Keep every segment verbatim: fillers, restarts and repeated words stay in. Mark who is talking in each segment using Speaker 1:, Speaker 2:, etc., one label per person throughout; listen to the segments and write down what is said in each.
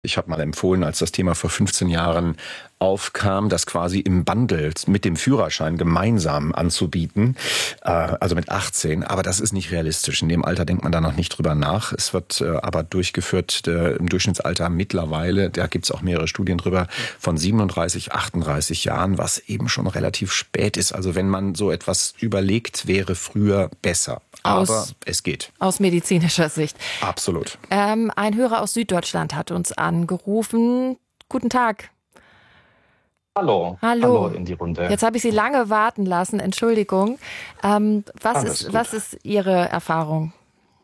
Speaker 1: Ich habe mal empfohlen, als das Thema vor fünfzehn Jahren aufkam, das quasi im Bundle mit dem Führerschein gemeinsam anzubieten, äh, also mit achtzehn. Aber das ist nicht realistisch. In dem Alter denkt man da noch nicht drüber nach. Es wird äh, aber durchgeführt äh, im Durchschnittsalter mittlerweile, da gibt es auch mehrere Studien drüber, von siebenunddreißig, achtunddreißig Jahren, was eben schon relativ spät ist. Also wenn man so etwas überlegt, wäre früher besser. Aber
Speaker 2: aus,
Speaker 1: es geht.
Speaker 2: Aus medizinischer Sicht.
Speaker 1: Absolut.
Speaker 2: Ähm, ein Hörer aus Süddeutschland hat uns angerufen. Guten Tag.
Speaker 3: Hallo.
Speaker 2: Hallo.
Speaker 3: Hallo in die Runde.
Speaker 2: Jetzt habe ich Sie lange warten lassen. Entschuldigung. Ähm, was, ist, was ist Ihre Erfahrung?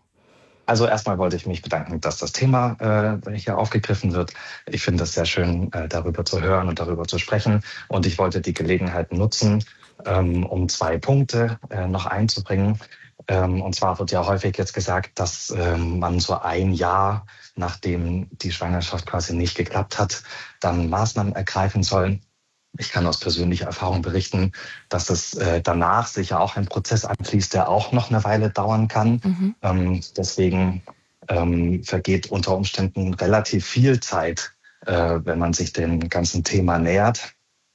Speaker 3: Also erstmal wollte ich mich bedanken, dass das Thema äh, hier aufgegriffen wird. Ich finde es sehr schön, äh, darüber zu hören und darüber zu sprechen. Und ich wollte die Gelegenheit nutzen, ähm, um zwei Punkte äh, noch einzubringen. Ähm, und zwar wird ja häufig jetzt gesagt, dass ähm, man so ein Jahr, nachdem die Schwangerschaft quasi nicht geklappt hat, dann Maßnahmen ergreifen soll. Ich kann aus persönlicher Erfahrung berichten, dass es äh, danach sicher auch ein Prozess anschließt, der auch noch eine Weile dauern kann. Mhm. Ähm, deswegen ähm, vergeht unter Umständen relativ viel Zeit, äh, wenn man sich dem ganzen Thema nähert,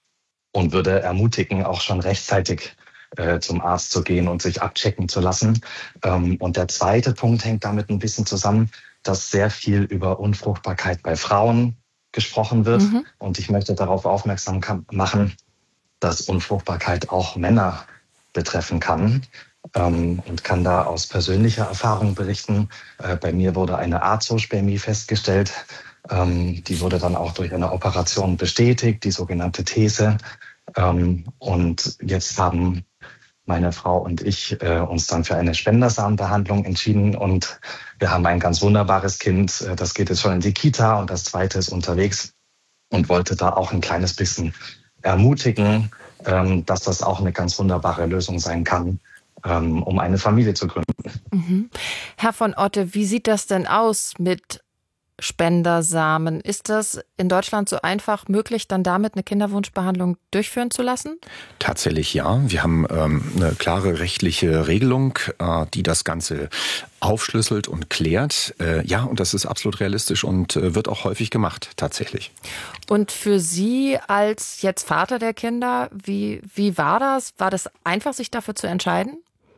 Speaker 3: und würde ermutigen, auch schon rechtzeitig äh, zum Arzt zu gehen und sich abchecken zu lassen. Ähm, und der zweite Punkt hängt damit ein bisschen zusammen, dass sehr viel über Unfruchtbarkeit bei Frauen gesprochen wird. Mhm. Und ich möchte darauf aufmerksam machen, dass Unfruchtbarkeit auch Männer betreffen kann. Ähm, und kann da aus persönlicher Erfahrung berichten. Äh, bei mir wurde eine Azospermie festgestellt. Ähm, die wurde dann auch durch eine Operation bestätigt, die sogenannte These. Ähm, und jetzt haben meine Frau und ich äh, uns dann für eine Spendersamenbehandlung entschieden, und wir haben ein ganz wunderbares Kind. Das geht jetzt schon in die Kita und das zweite ist unterwegs, und wollte da auch ein kleines bisschen ermutigen, ähm, dass das auch eine ganz wunderbare Lösung sein kann, ähm, um eine Familie zu gründen.
Speaker 2: Mhm. Herr von Otte, wie sieht das denn aus mit Spendersamen? Ist das in Deutschland so einfach möglich, dann damit eine Kinderwunschbehandlung durchführen zu lassen?
Speaker 1: Tatsächlich ja. Wir haben ähm, eine klare rechtliche Regelung, äh, die das Ganze aufschlüsselt und klärt. Äh, ja, und das ist absolut realistisch und äh, wird auch häufig gemacht, tatsächlich.
Speaker 2: Und für Sie als jetzt Vater der Kinder, wie, wie war das? War das einfach, sich dafür zu entscheiden?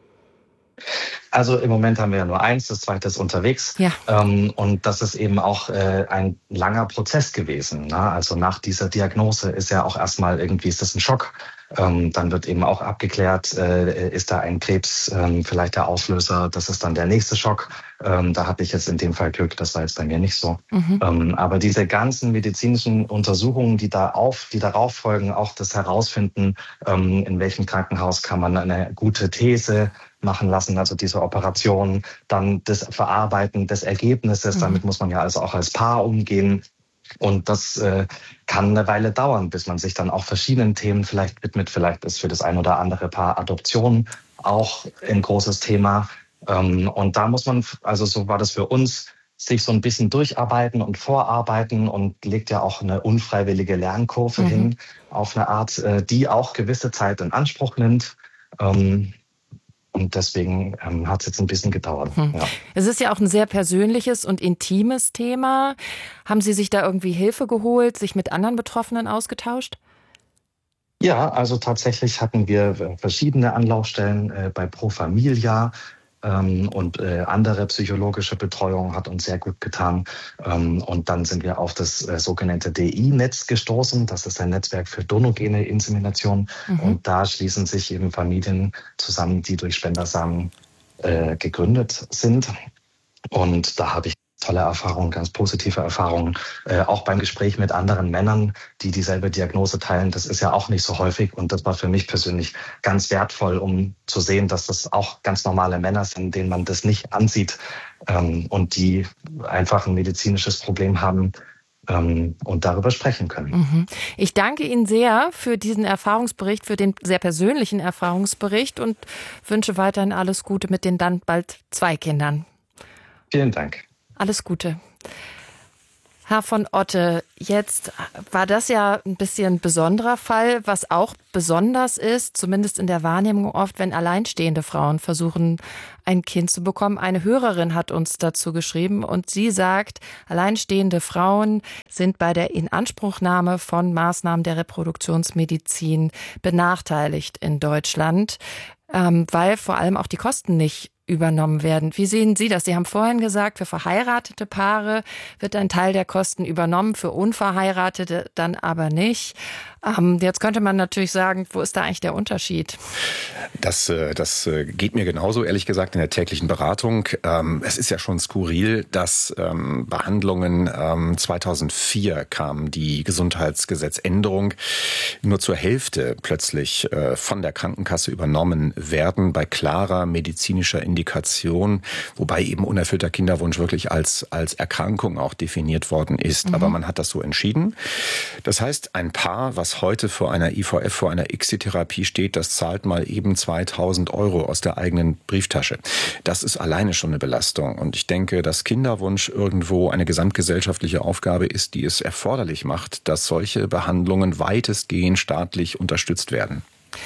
Speaker 3: Also im Moment haben wir ja nur eins, das zweite ist unterwegs. Ja. Ähm, und das ist eben auch äh, ein langer Prozess gewesen. Ne? Also nach dieser Diagnose ist ja auch erstmal irgendwie, ist das ein Schock. Ähm, dann wird eben auch abgeklärt, äh, ist da ein Krebs ähm, vielleicht der Auslöser. Das ist dann der nächste Schock. Ähm, da hatte ich jetzt in dem Fall Glück, das war jetzt bei mir nicht so. Mhm. Ähm, aber diese ganzen medizinischen Untersuchungen, die da auf, die darauf folgen, auch das Herausfinden, ähm, in welchem Krankenhaus kann man eine gute These machen lassen, also diese Operation, dann das Verarbeiten des Ergebnisses, mhm. damit muss man ja also auch als Paar umgehen. Und das äh, kann eine Weile dauern, bis man sich dann auch verschiedenen Themen vielleicht widmet. Vielleicht ist für das ein oder andere Paar Adoption auch ein großes Thema. Ähm, und da muss man, also so war das für uns, sich so ein bisschen durcharbeiten und vorarbeiten, und legt ja auch eine unfreiwillige Lernkurve mhm. hin, auf eine Art, äh, die auch gewisse Zeit in Anspruch nimmt. Ähm, Und deswegen ähm, hat es jetzt ein bisschen gedauert.
Speaker 2: Hm.
Speaker 3: Ja.
Speaker 2: Es ist ja auch ein sehr persönliches und intimes Thema. Haben Sie sich da irgendwie Hilfe geholt, sich mit anderen Betroffenen ausgetauscht?
Speaker 3: Ja, also tatsächlich hatten wir verschiedene Anlaufstellen äh, bei Pro Familia. Ähm, und äh, andere psychologische Betreuung hat uns sehr gut getan. Ähm, und dann sind wir auf das äh, sogenannte D I-Netz gestoßen. Das ist ein Netzwerk für donogene Insemination. Mhm. Und da schließen sich eben Familien zusammen, die durch Spendersamen äh, gegründet sind. Und da habe ich tolle Erfahrungen, ganz positive Erfahrungen, äh, auch beim Gespräch mit anderen Männern, die dieselbe Diagnose teilen. Das ist ja auch nicht so häufig, und das war für mich persönlich ganz wertvoll, um zu sehen, dass das auch ganz normale Männer sind, denen man das nicht ansieht, ähm, und die einfach ein medizinisches Problem haben ähm, und darüber sprechen können.
Speaker 2: Mhm. Ich danke Ihnen sehr für diesen Erfahrungsbericht, für den sehr persönlichen Erfahrungsbericht, und wünsche weiterhin alles Gute mit den dann bald zwei Kindern.
Speaker 3: Vielen Dank.
Speaker 2: Alles Gute. Herr von Otte, jetzt war das ja ein bisschen ein besonderer Fall, was auch besonders ist, zumindest in der Wahrnehmung oft, wenn alleinstehende Frauen versuchen, ein Kind zu bekommen. Eine Hörerin hat uns dazu geschrieben und sie sagt, alleinstehende Frauen sind bei der Inanspruchnahme von Maßnahmen der Reproduktionsmedizin benachteiligt in Deutschland, ähm, weil vor allem auch die Kosten nicht übernommen werden. Wie sehen Sie das? Sie haben vorhin gesagt, für verheiratete Paare wird ein Teil der Kosten übernommen, für Unverheiratete dann aber nicht. Ähm, jetzt könnte man natürlich sagen, wo ist da eigentlich der Unterschied?
Speaker 1: Das, das geht mir genauso, ehrlich gesagt, in der täglichen Beratung. Es ist ja schon skurril, dass Behandlungen, zweitausendvier kam die Gesundheitsgesetzänderung, nur zur Hälfte plötzlich von der Krankenkasse übernommen werden, bei klarer medizinischer Indikation, wobei eben unerfüllter Kinderwunsch wirklich als, als Erkrankung auch definiert worden ist. Mhm. Aber man hat das so entschieden. Das heißt, ein Paar, was heute vor einer I V F, vor einer I C S I-Therapie steht, das zahlt mal eben zweitausend Euro aus der eigenen Brieftasche. Das ist alleine schon eine Belastung. Und ich denke, dass Kinderwunsch irgendwo eine gesamtgesellschaftliche Aufgabe ist, die es erforderlich macht, dass solche Behandlungen weitestgehend staatlich unterstützt werden.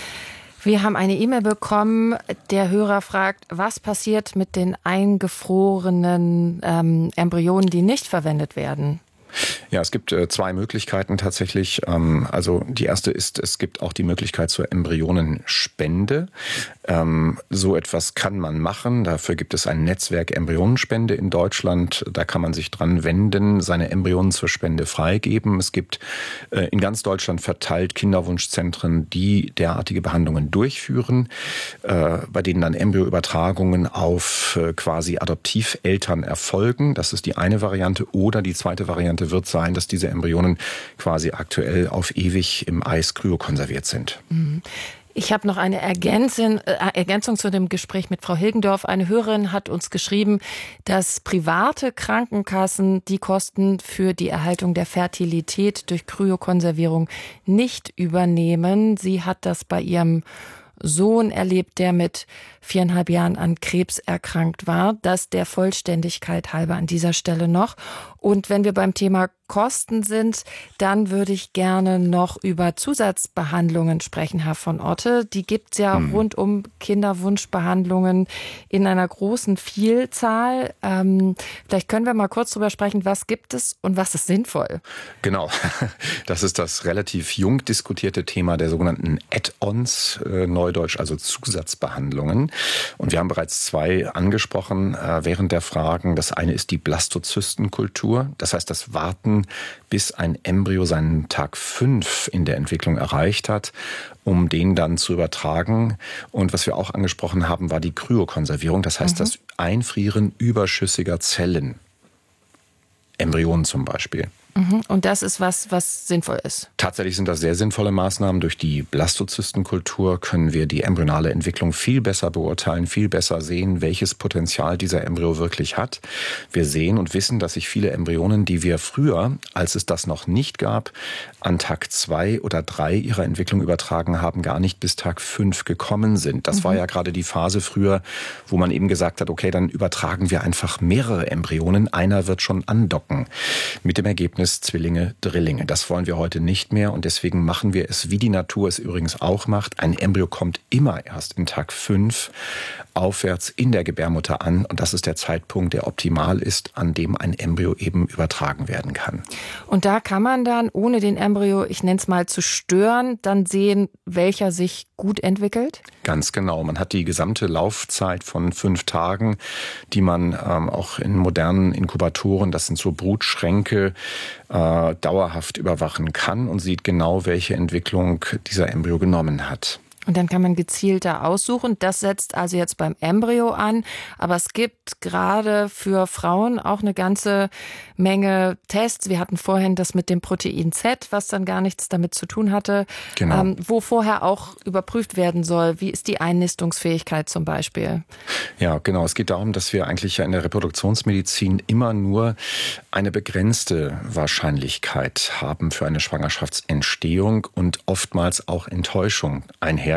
Speaker 2: Wir haben eine E-Mail bekommen, der Hörer fragt, was passiert mit den eingefrorenen ähm, Embryonen, die nicht verwendet werden?
Speaker 1: Ja, es gibt äh, zwei Möglichkeiten tatsächlich. Ähm, also die erste ist, es gibt auch die Möglichkeit zur Embryonenspende. Ähm, so etwas kann man machen. Dafür gibt es ein Netzwerk Embryonenspende in Deutschland. Da kann man sich dran wenden, seine Embryonen zur Spende freigeben. Es gibt äh, in ganz Deutschland verteilt Kinderwunschzentren, die derartige Behandlungen durchführen, äh, bei denen dann Embryoübertragungen auf äh, quasi Adoptiveltern erfolgen. Das ist die eine Variante. Oder die zweite Variante wird sein, dass diese Embryonen quasi aktuell auf ewig im Eis kryokonserviert sind.
Speaker 2: Ich habe noch eine Ergänzung, äh, Ergänzung zu dem Gespräch mit Frau Hilgendorf. Eine Hörerin hat uns geschrieben, dass private Krankenkassen die Kosten für die Erhaltung der Fertilität durch Kryokonservierung nicht übernehmen. Sie hat das bei ihrem Sohn erlebt, der mit viereinhalb Jahren an Krebs erkrankt war. Das der Vollständigkeit halber an dieser Stelle noch. Und wenn wir beim Thema Kosten sind, dann würde ich gerne noch über Zusatzbehandlungen sprechen, Herr von Otte. Die gibt es ja hm. rund um Kinderwunschbehandlungen in einer großen Vielzahl. Ähm, vielleicht können wir mal kurz drüber sprechen, was gibt es und was ist sinnvoll?
Speaker 1: Genau, das ist das relativ jung diskutierte Thema der sogenannten Add-ons, äh, Neudeutsch, also Zusatzbehandlungen. Und wir haben bereits zwei angesprochen äh, während der Fragen. Das eine ist die Blastozystenkultur, das heißt das Warten, bis ein Embryo seinen Tag fünf in der Entwicklung erreicht hat, um den dann zu übertragen. Und was wir auch angesprochen haben, war die Kryokonservierung, das heißt mhm. das Einfrieren überschüssiger Zellen, Embryonen zum Beispiel.
Speaker 2: Und das ist was, was sinnvoll ist?
Speaker 1: Tatsächlich sind das sehr sinnvolle Maßnahmen. Durch die Blastozystenkultur können wir die embryonale Entwicklung viel besser beurteilen, viel besser sehen, welches Potenzial dieser Embryo wirklich hat. Wir sehen und wissen, dass sich viele Embryonen, die wir früher, als es das noch nicht gab, an Tag zwei oder drei ihrer Entwicklung übertragen haben, gar nicht bis Tag fünf gekommen sind. Das mhm. war ja gerade die Phase früher, wo man eben gesagt hat, okay, dann übertragen wir einfach mehrere Embryonen. Einer wird schon andocken. Mit dem Ergebnis Zwillinge, Drillinge. Das wollen wir heute nicht mehr und deswegen machen wir es, wie die Natur es übrigens auch macht. Ein Embryo kommt immer erst in Tag fünf aufwärts in der Gebärmutter an und das ist der Zeitpunkt, der optimal ist, an dem ein Embryo eben übertragen werden kann.
Speaker 2: Und da kann man dann, ohne den Embryo, ich nenne es mal, zu stören, dann sehen, welcher sich gut entwickelt?
Speaker 1: Ganz genau. Man hat die gesamte Laufzeit von fünf Tagen, die man ähm, auch in modernen Inkubatoren, das sind so Brutschränke, äh, dauerhaft überwachen kann und sieht genau, welche Entwicklung dieser Embryo genommen hat.
Speaker 2: Und dann kann man gezielter aussuchen. Das setzt also jetzt beim Embryo an. Aber es gibt gerade für Frauen auch eine ganze Menge Tests. Wir hatten vorhin das mit dem Protein Z, was dann gar nichts damit zu tun hatte, genau. ähm, wo vorher auch überprüft werden soll. Wie ist die Einnistungsfähigkeit zum Beispiel?
Speaker 1: Ja, genau. Es geht darum, dass wir eigentlich in der Reproduktionsmedizin immer nur eine begrenzte Wahrscheinlichkeit haben für eine Schwangerschaftsentstehung und oftmals auch Enttäuschung einher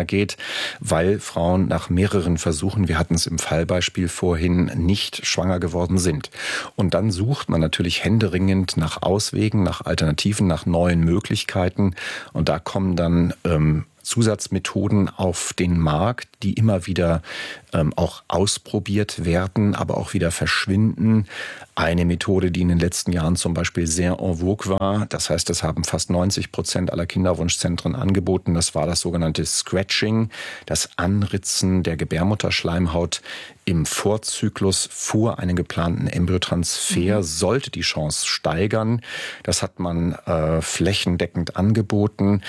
Speaker 1: einhergeht, weil Frauen nach mehreren Versuchen, wir hatten es im Fallbeispiel vorhin, nicht schwanger geworden sind. Und dann sucht man natürlich händeringend nach Auswegen, nach Alternativen, nach neuen Möglichkeiten. Und da kommen dann ähm, Zusatzmethoden auf den Markt, die immer wieder ähm, auch ausprobiert werden, aber auch wieder verschwinden. Eine Methode, die in den letzten Jahren zum Beispiel sehr en vogue war, das heißt, das haben fast neunzig Prozent aller Kinderwunschzentren angeboten, das war das sogenannte Scratching, das Anritzen der Gebärmutterschleimhaut im Vorzyklus vor einem geplanten Embryotransfer, mhm. sollte die Chance steigern. Das hat man äh, flächendeckend angeboten.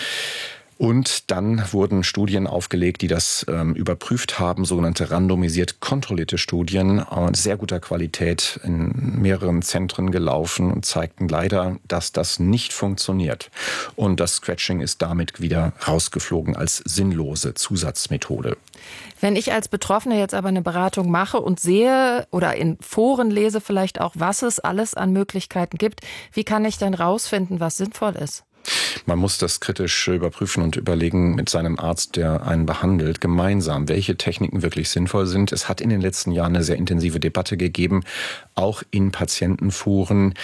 Speaker 1: Und dann wurden Studien aufgelegt, die das ähm, überprüft haben, sogenannte randomisiert kontrollierte Studien, äh, sehr guter Qualität in mehreren Zentren gelaufen und zeigten leider, dass das nicht funktioniert. Und das Scratching ist damit wieder rausgeflogen als sinnlose Zusatzmethode.
Speaker 2: Wenn ich als Betroffene jetzt aber eine Beratung mache und sehe oder in Foren lese vielleicht auch, was es alles an Möglichkeiten gibt, wie kann ich dann rausfinden, was sinnvoll ist?
Speaker 1: Man muss das kritisch überprüfen und überlegen mit seinem Arzt, der einen behandelt, gemeinsam, welche Techniken wirklich sinnvoll sind. Es hat in den letzten Jahren eine sehr intensive Debatte gegeben, auch in Patientenforen,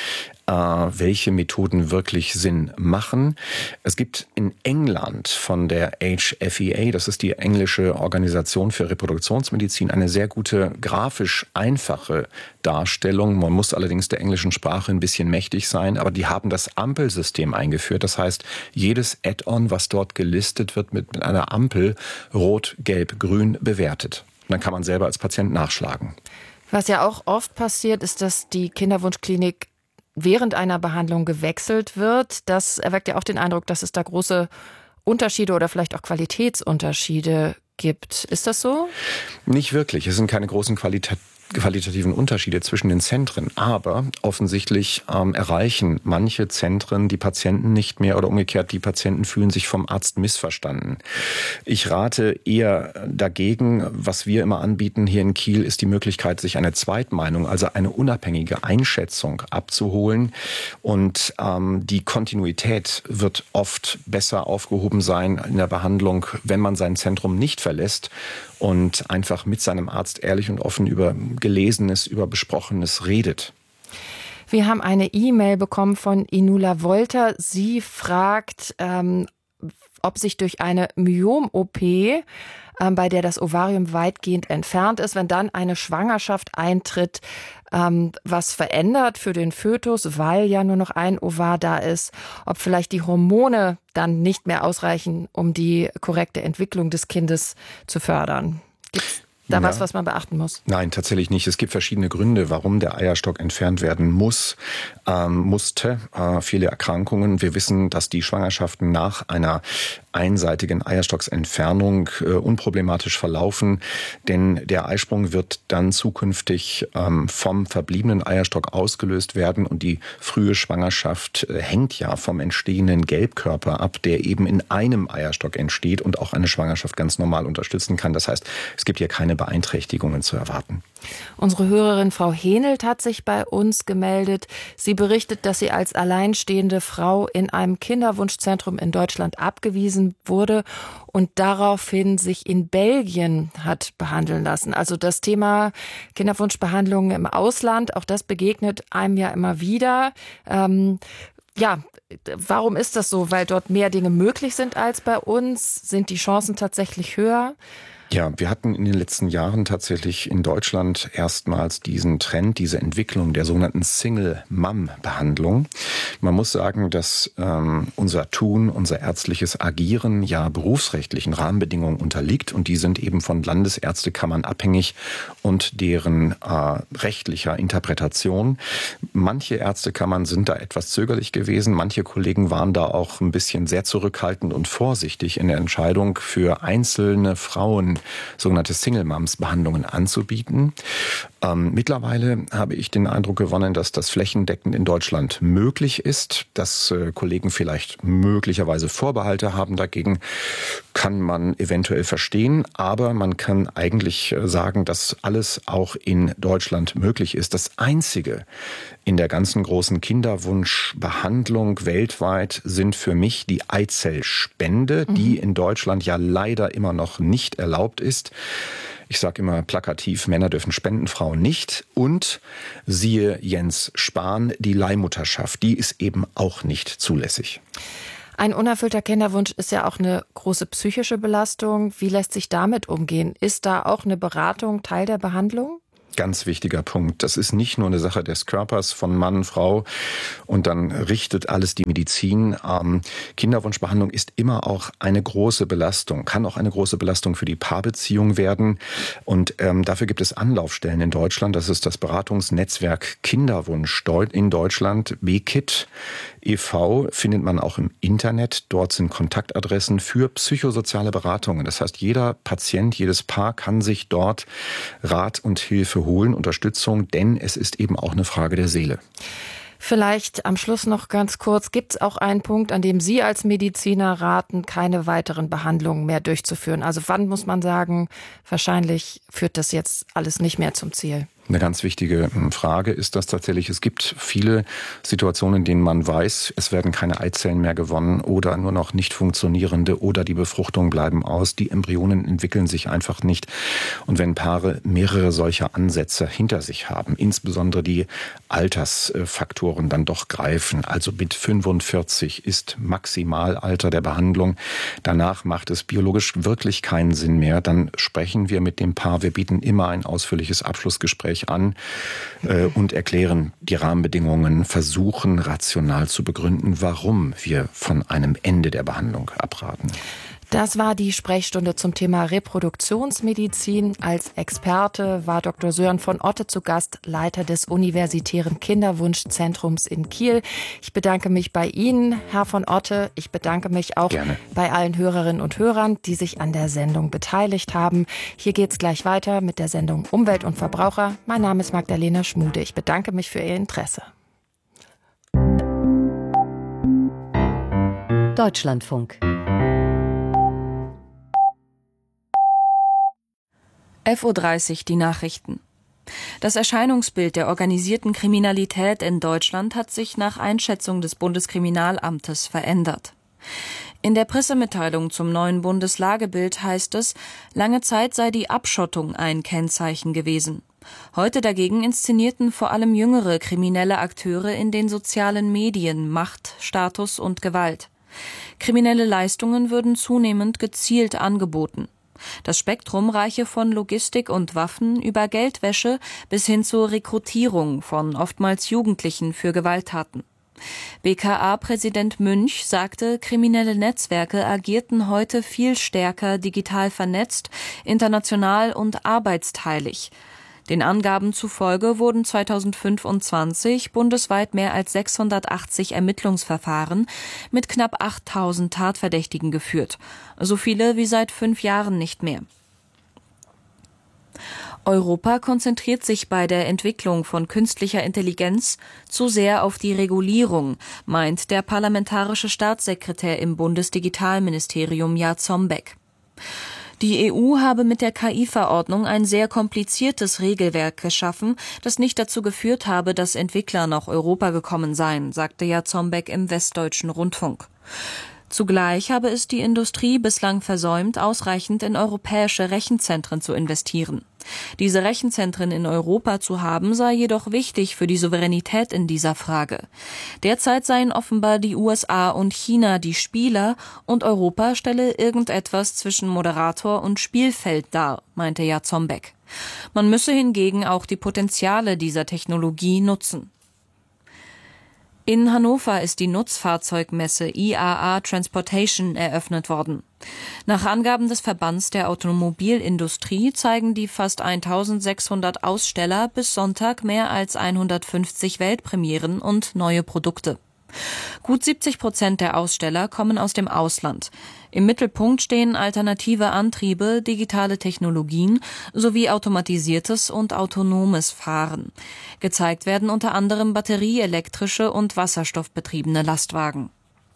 Speaker 1: welche Methoden wirklich Sinn machen. Es gibt in England von der H F E A, das ist die englische Organisation für Reproduktionsmedizin, eine sehr gute, grafisch einfache Darstellung. Man muss allerdings der englischen Sprache ein bisschen mächtig sein, aber die haben das Ampelsystem eingeführt. Das heißt, jedes Add-on, was dort gelistet wird, mit, mit einer Ampel rot, gelb, grün bewertet. Und dann kann man selber als Patient nachschlagen.
Speaker 2: Was ja auch oft passiert, ist, dass die Kinderwunschklinik während einer Behandlung gewechselt wird. Das erweckt ja auch den Eindruck, dass es da große Unterschiede oder vielleicht auch Qualitätsunterschiede gibt. Ist das so?
Speaker 1: Nicht wirklich. Es sind keine großen Qualität qualitativen Unterschiede zwischen den Zentren. Aber offensichtlich ähm, erreichen manche Zentren die Patienten nicht mehr oder umgekehrt, die Patienten fühlen sich vom Arzt missverstanden. Ich rate eher dagegen, was wir immer anbieten hier in Kiel, ist die Möglichkeit, sich eine Zweitmeinung, also eine unabhängige Einschätzung abzuholen. Und ähm, die Kontinuität wird oft besser aufgehoben sein in der Behandlung, wenn man sein Zentrum nicht verlässt und einfach mit seinem Arzt ehrlich und offen über Gelesenes, über Besprochenes redet.
Speaker 2: Wir haben eine E-Mail bekommen von Inula Wolter. Sie fragt, ähm, ob sich durch eine Myom-O P, ähm, bei der das Ovarium weitgehend entfernt ist, wenn dann eine Schwangerschaft eintritt, ähm, was verändert für den Fötus, weil ja nur noch ein Ovar da ist, ob vielleicht die Hormone dann nicht mehr ausreichen, um die korrekte Entwicklung des Kindes zu fördern. Gibt's da ja. was, was man beachten muss?
Speaker 1: Nein, tatsächlich nicht. Es gibt verschiedene Gründe, warum der Eierstock entfernt werden muss, ähm, musste. Äh, viele Erkrankungen. Wir wissen, dass die Schwangerschaften nach einer einseitigen Eierstocksentfernung äh, unproblematisch verlaufen, denn der Eisprung wird dann zukünftig ähm, vom verbliebenen Eierstock ausgelöst werden und die frühe Schwangerschaft äh, hängt ja vom entstehenden Gelbkörper ab, der eben in einem Eierstock entsteht und auch eine Schwangerschaft ganz normal unterstützen kann. Das heißt, es gibt hier keine Beeinträchtigungen zu erwarten.
Speaker 2: Unsere Hörerin Frau Henelt hat sich bei uns gemeldet. Sie berichtet, dass sie als alleinstehende Frau in einem Kinderwunschzentrum in Deutschland abgewiesen wurde und daraufhin sich in Belgien hat behandeln lassen. Also das Thema Kinderwunschbehandlungen im Ausland, auch das begegnet einem ja immer wieder. Ähm, ja, warum ist das so? Weil dort mehr Dinge möglich sind als bei uns? Sind die Chancen tatsächlich höher?
Speaker 1: Ja, wir hatten in den letzten Jahren tatsächlich in Deutschland erstmals diesen Trend, diese Entwicklung der sogenannten Single-Mom-Behandlung. Man muss sagen, dass ähm, unser Tun, unser ärztliches Agieren ja berufsrechtlichen Rahmenbedingungen unterliegt und die sind eben von Landesärztekammern abhängig und deren äh, rechtlicher Interpretation. Manche Ärztekammern sind da etwas zögerlich gewesen, manche Kollegen waren da auch ein bisschen sehr zurückhaltend und vorsichtig in der Entscheidung für einzelne Frauen sogenannte Single-Moms-Behandlungen anzubieten. Ähm, mittlerweile habe ich den Eindruck gewonnen, dass das flächendeckend in Deutschland möglich ist, dass äh, Kollegen vielleicht möglicherweise Vorbehalte haben dagegen, kann man eventuell verstehen, aber man kann eigentlich sagen, dass alles auch in Deutschland möglich ist. Das Einzige in der ganzen großen Kinderwunschbehandlung weltweit sind für mich die Eizellspende, mhm. die in Deutschland ja leider immer noch nicht erlaubt ist. Ich sage immer plakativ, Männer dürfen spenden, Frauen nicht. Und siehe Jens Spahn, die Leihmutterschaft, die ist eben auch nicht zulässig.
Speaker 2: Ein unerfüllter Kinderwunsch ist ja auch eine große psychische Belastung. Wie lässt sich damit umgehen? Ist da auch eine Beratung Teil der Behandlung?
Speaker 1: Ganz wichtiger Punkt. Das ist nicht nur eine Sache des Körpers von Mann, Frau und dann richtet alles die Medizin. Ähm, Kinderwunschbehandlung ist immer auch eine große Belastung, kann auch eine große Belastung für die Paarbeziehung werden. Und ähm, dafür gibt es Anlaufstellen in Deutschland. Das ist das Beratungsnetzwerk Kinderwunsch in Deutschland, B K I T e V, findet man auch im Internet. Dort sind Kontaktadressen für psychosoziale Beratungen. Das heißt, jeder Patient, jedes Paar kann sich dort Rat und Hilfe holen, Unterstützung, denn es ist eben auch eine Frage der Seele.
Speaker 2: Vielleicht am Schluss noch ganz kurz, gibt es auch einen Punkt, an dem Sie als Mediziner raten, keine weiteren Behandlungen mehr durchzuführen? Also wann muss man sagen, wahrscheinlich führt das jetzt alles nicht mehr zum Ziel?
Speaker 1: Eine ganz wichtige Frage ist das tatsächlich. Es gibt viele Situationen, in denen man weiß, es werden keine Eizellen mehr gewonnen oder nur noch nicht funktionierende oder die Befruchtungen bleiben aus. Die Embryonen entwickeln sich einfach nicht. Und wenn Paare mehrere solcher Ansätze hinter sich haben, insbesondere die Altersfaktoren dann doch greifen, also mit fünfundvierzig ist Maximalalter der Behandlung, danach macht es biologisch wirklich keinen Sinn mehr, dann sprechen wir mit dem Paar. Wir bieten immer ein ausführliches Abschlussgespräch an äh, und erklären die Rahmenbedingungen, versuchen rational zu begründen, warum wir von einem Ende der Behandlung abraten.
Speaker 2: Das war die Sprechstunde zum Thema Reproduktionsmedizin. Als Experte war Doktor Sören von Otte zu Gast, Leiter des Universitären Kinderwunschzentrums in Kiel. Ich bedanke mich bei Ihnen, Herr von Otte. Ich bedanke mich auch Gerne. bei allen Hörerinnen und Hörern, die sich an der Sendung beteiligt haben. Hier geht's gleich weiter mit der Sendung Umwelt und Verbraucher. Mein Name ist Magdalena Schmude. Ich bedanke mich für Ihr Interesse.
Speaker 4: Deutschlandfunk.
Speaker 5: elf Uhr dreißig, die Nachrichten. Das Erscheinungsbild der organisierten Kriminalität in Deutschland hat sich nach Einschätzung des Bundeskriminalamtes verändert. In der Pressemitteilung zum neuen Bundeslagebild heißt es, lange Zeit sei die Abschottung ein Kennzeichen gewesen. Heute dagegen inszenierten vor allem jüngere kriminelle Akteure in den sozialen Medien Macht, Status und Gewalt. Kriminelle Leistungen würden zunehmend gezielt angeboten. Das Spektrum reiche von Logistik und Waffen über Geldwäsche bis hin zur Rekrutierung von oftmals Jugendlichen für Gewalttaten. B K A-Präsident Münch sagte, kriminelle Netzwerke agierten heute viel stärker digital vernetzt, international und arbeitsteilig. Den Angaben zufolge wurden zweitausendfünfundzwanzig bundesweit mehr als sechshundertachtzig Ermittlungsverfahren mit knapp achttausend Tatverdächtigen geführt. So viele wie seit fünf Jahren nicht mehr. Europa konzentriert sich bei der Entwicklung von künstlicher Intelligenz zu sehr auf die Regulierung, meint der parlamentarische Staatssekretär im Bundesdigitalministerium Jarzombeck. Die E U habe mit der K I-Verordnung ein sehr kompliziertes Regelwerk geschaffen, das nicht dazu geführt habe, dass Entwickler nach Europa gekommen seien, sagte Jarzombeck im Westdeutschen Rundfunk. Zugleich habe es die Industrie bislang versäumt, ausreichend in europäische Rechenzentren zu investieren. Diese Rechenzentren in Europa zu haben, sei jedoch wichtig für die Souveränität in dieser Frage. Derzeit seien offenbar die U S A und China die Spieler und Europa stelle irgendetwas zwischen Moderator und Spielfeld dar, meinte Jarzombeck. Man müsse hingegen auch die Potenziale dieser Technologie nutzen. In Hannover ist die Nutzfahrzeugmesse I A A Transportation eröffnet worden. Nach Angaben des Verbands der Automobilindustrie zeigen die fast eintausendsechshundert Aussteller bis Sonntag mehr als hundertfünfzig Weltpremieren und neue Produkte. Gut siebzig Prozent der Aussteller kommen aus dem Ausland. Im Mittelpunkt stehen alternative Antriebe, digitale Technologien sowie automatisiertes und autonomes Fahren. Gezeigt werden unter anderem batterieelektrische und wasserstoffbetriebene Lastwagen.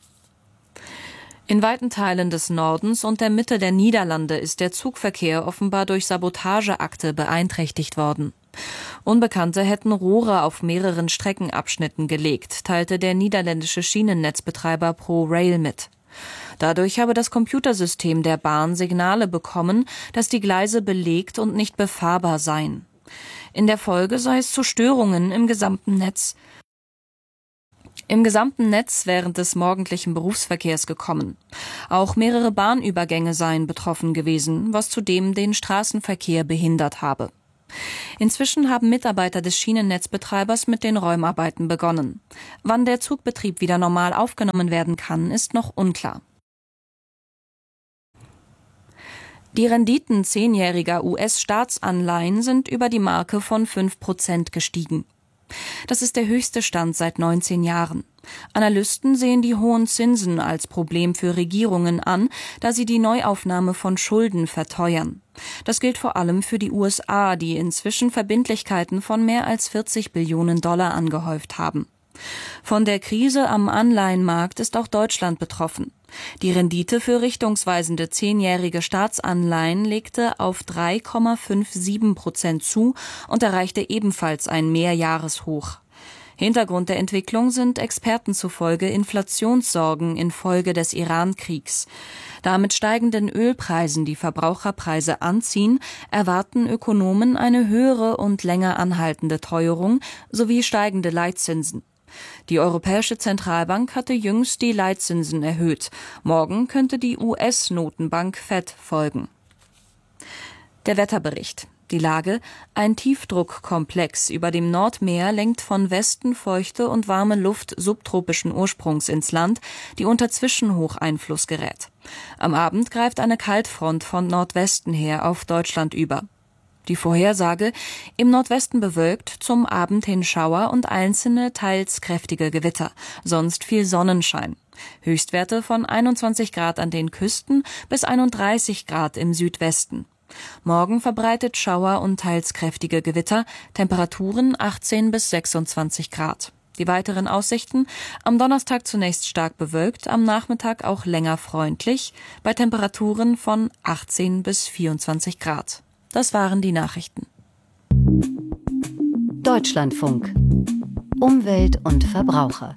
Speaker 5: In weiten Teilen des Nordens und der Mitte der Niederlande ist der Zugverkehr offenbar durch Sabotageakte beeinträchtigt worden. Unbekannte hätten Rohre auf mehreren Streckenabschnitten gelegt, teilte der niederländische Schienennetzbetreiber ProRail mit. Dadurch habe das Computersystem der Bahn Signale bekommen, dass die Gleise belegt und nicht befahrbar seien. In der Folge sei es zu Störungen im gesamten Netz im gesamten Netz während des morgendlichen Berufsverkehrs gekommen. Auch mehrere Bahnübergänge seien betroffen gewesen, was zudem den Straßenverkehr behindert habe. Inzwischen haben Mitarbeiter des Schienennetzbetreibers mit den Räumarbeiten begonnen. Wann der Zugbetrieb wieder normal aufgenommen werden kann, ist noch unklar. Die Renditen zehnjähriger U S-Staatsanleihen sind über die Marke von fünf Prozent gestiegen. Das ist der höchste Stand seit neunzehn Jahren. Analysten sehen die hohen Zinsen als Problem für Regierungen an, da sie die Neuaufnahme von Schulden verteuern. Das gilt vor allem für die U S A, die inzwischen Verbindlichkeiten von mehr als vierzig Billionen Dollar angehäuft haben. Von der Krise am Anleihenmarkt ist auch Deutschland betroffen. Die Rendite für richtungsweisende zehnjährige Staatsanleihen legte auf drei Komma siebenundfünfzig Prozent zu und erreichte ebenfalls ein Mehrjahreshoch. Hintergrund der Entwicklung sind Experten zufolge Inflationssorgen infolge des Iran-Kriegs. Da mit steigenden Ölpreisen die Verbraucherpreise anziehen, erwarten Ökonomen eine höhere und länger anhaltende Teuerung sowie steigende Leitzinsen. Die Europäische Zentralbank hatte jüngst die Leitzinsen erhöht. Morgen könnte die U S-Notenbank Fed folgen. Der Wetterbericht. Die Lage: Ein Tiefdruckkomplex über dem Nordmeer lenkt von Westen feuchte und warme Luft subtropischen Ursprungs ins Land, die unter Zwischenhocheinfluss gerät. Am Abend greift eine Kaltfront von Nordwesten her auf Deutschland über. Die Vorhersage: im Nordwesten bewölkt, zum Abend hin Schauer und einzelne, teils kräftige Gewitter, sonst viel Sonnenschein. Höchstwerte von einundzwanzig Grad an den Küsten bis einunddreißig Grad im Südwesten. Morgen verbreitet Schauer und teils kräftige Gewitter, Temperaturen achtzehn bis sechsundzwanzig Grad. Die weiteren Aussichten: am Donnerstag zunächst stark bewölkt, am Nachmittag auch länger freundlich, bei Temperaturen von achtzehn bis vierundzwanzig Grad. Das waren die Nachrichten.
Speaker 4: Deutschlandfunk. Umwelt und Verbraucher.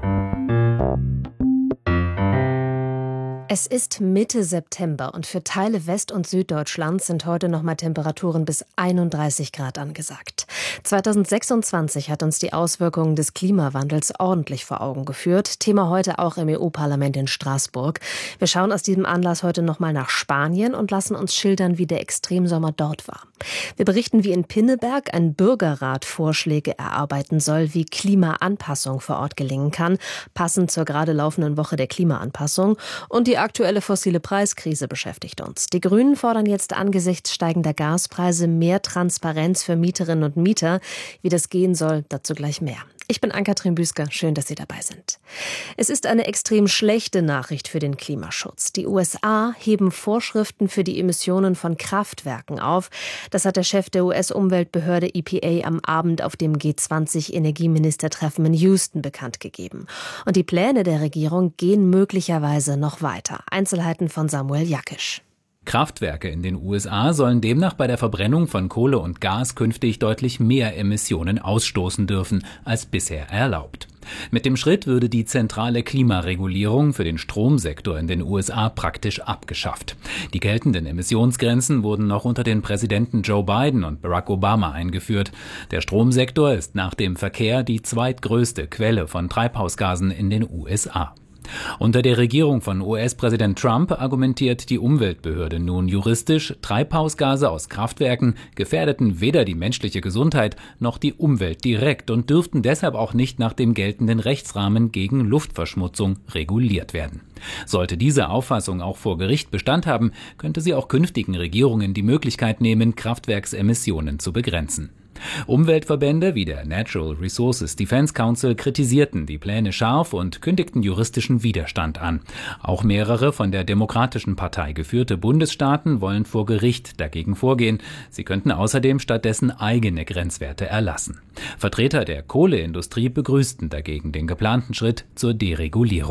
Speaker 6: Es ist Mitte September und für Teile West- und Süddeutschlands sind heute noch mal Temperaturen bis einunddreißig Grad angesagt. zweitausendsechsundzwanzig hat uns die Auswirkungen des Klimawandels ordentlich vor Augen geführt. Thema heute auch im E U-Parlament in Straßburg. Wir schauen aus diesem Anlass heute noch mal nach Spanien und lassen uns schildern, wie der Extremsommer dort war. Wir berichten, wie in Pinneberg ein Bürgerrat Vorschläge erarbeiten soll, wie Klimaanpassung vor Ort gelingen kann, passend zur gerade laufenden Woche der Klimaanpassung. Und die aktuelle fossile Preiskrise beschäftigt uns. Die Grünen fordern jetzt angesichts steigender Gaspreise mehr Transparenz für Mieterinnen und Mieter. Wie das gehen soll, dazu gleich mehr. Ich bin Ann-Kathrin Büsker, schön, dass Sie dabei sind. Es ist eine extrem schlechte Nachricht für den Klimaschutz. Die U S A heben Vorschriften für die Emissionen von Kraftwerken auf. Das hat der Chef der U S-Umweltbehörde E P A am Abend auf dem G zwanzig Energieministertreffen in Houston bekannt gegeben. Und die Pläne der Regierung gehen möglicherweise noch weiter. Einzelheiten von Samuel Jakisch.
Speaker 7: Kraftwerke in den U S A sollen demnach bei der Verbrennung von Kohle und Gas künftig deutlich mehr Emissionen ausstoßen dürfen als bisher erlaubt. Mit dem Schritt würde die zentrale Klimaregulierung für den Stromsektor in den U S A praktisch abgeschafft. Die geltenden Emissionsgrenzen wurden noch unter den Präsidenten Joe Biden und Barack Obama eingeführt. Der Stromsektor ist nach dem Verkehr die zweitgrößte Quelle von Treibhausgasen in den U S A. Unter der Regierung von U S-Präsident Trump argumentiert die Umweltbehörde nun juristisch, Treibhausgase aus Kraftwerken gefährdeten weder die menschliche Gesundheit noch die Umwelt direkt und dürften deshalb auch nicht nach dem geltenden Rechtsrahmen gegen Luftverschmutzung reguliert werden. Sollte diese Auffassung auch vor Gericht Bestand haben, könnte sie auch künftigen Regierungen die Möglichkeit nehmen, Kraftwerksemissionen zu begrenzen. Umweltverbände wie der Natural Resources Defense Council kritisierten die Pläne scharf und kündigten juristischen Widerstand an. Auch mehrere von der Demokratischen Partei geführte Bundesstaaten wollen vor Gericht dagegen vorgehen. Sie könnten außerdem stattdessen eigene Grenzwerte erlassen. Vertreter der Kohleindustrie begrüßten dagegen den geplanten Schritt zur Deregulierung.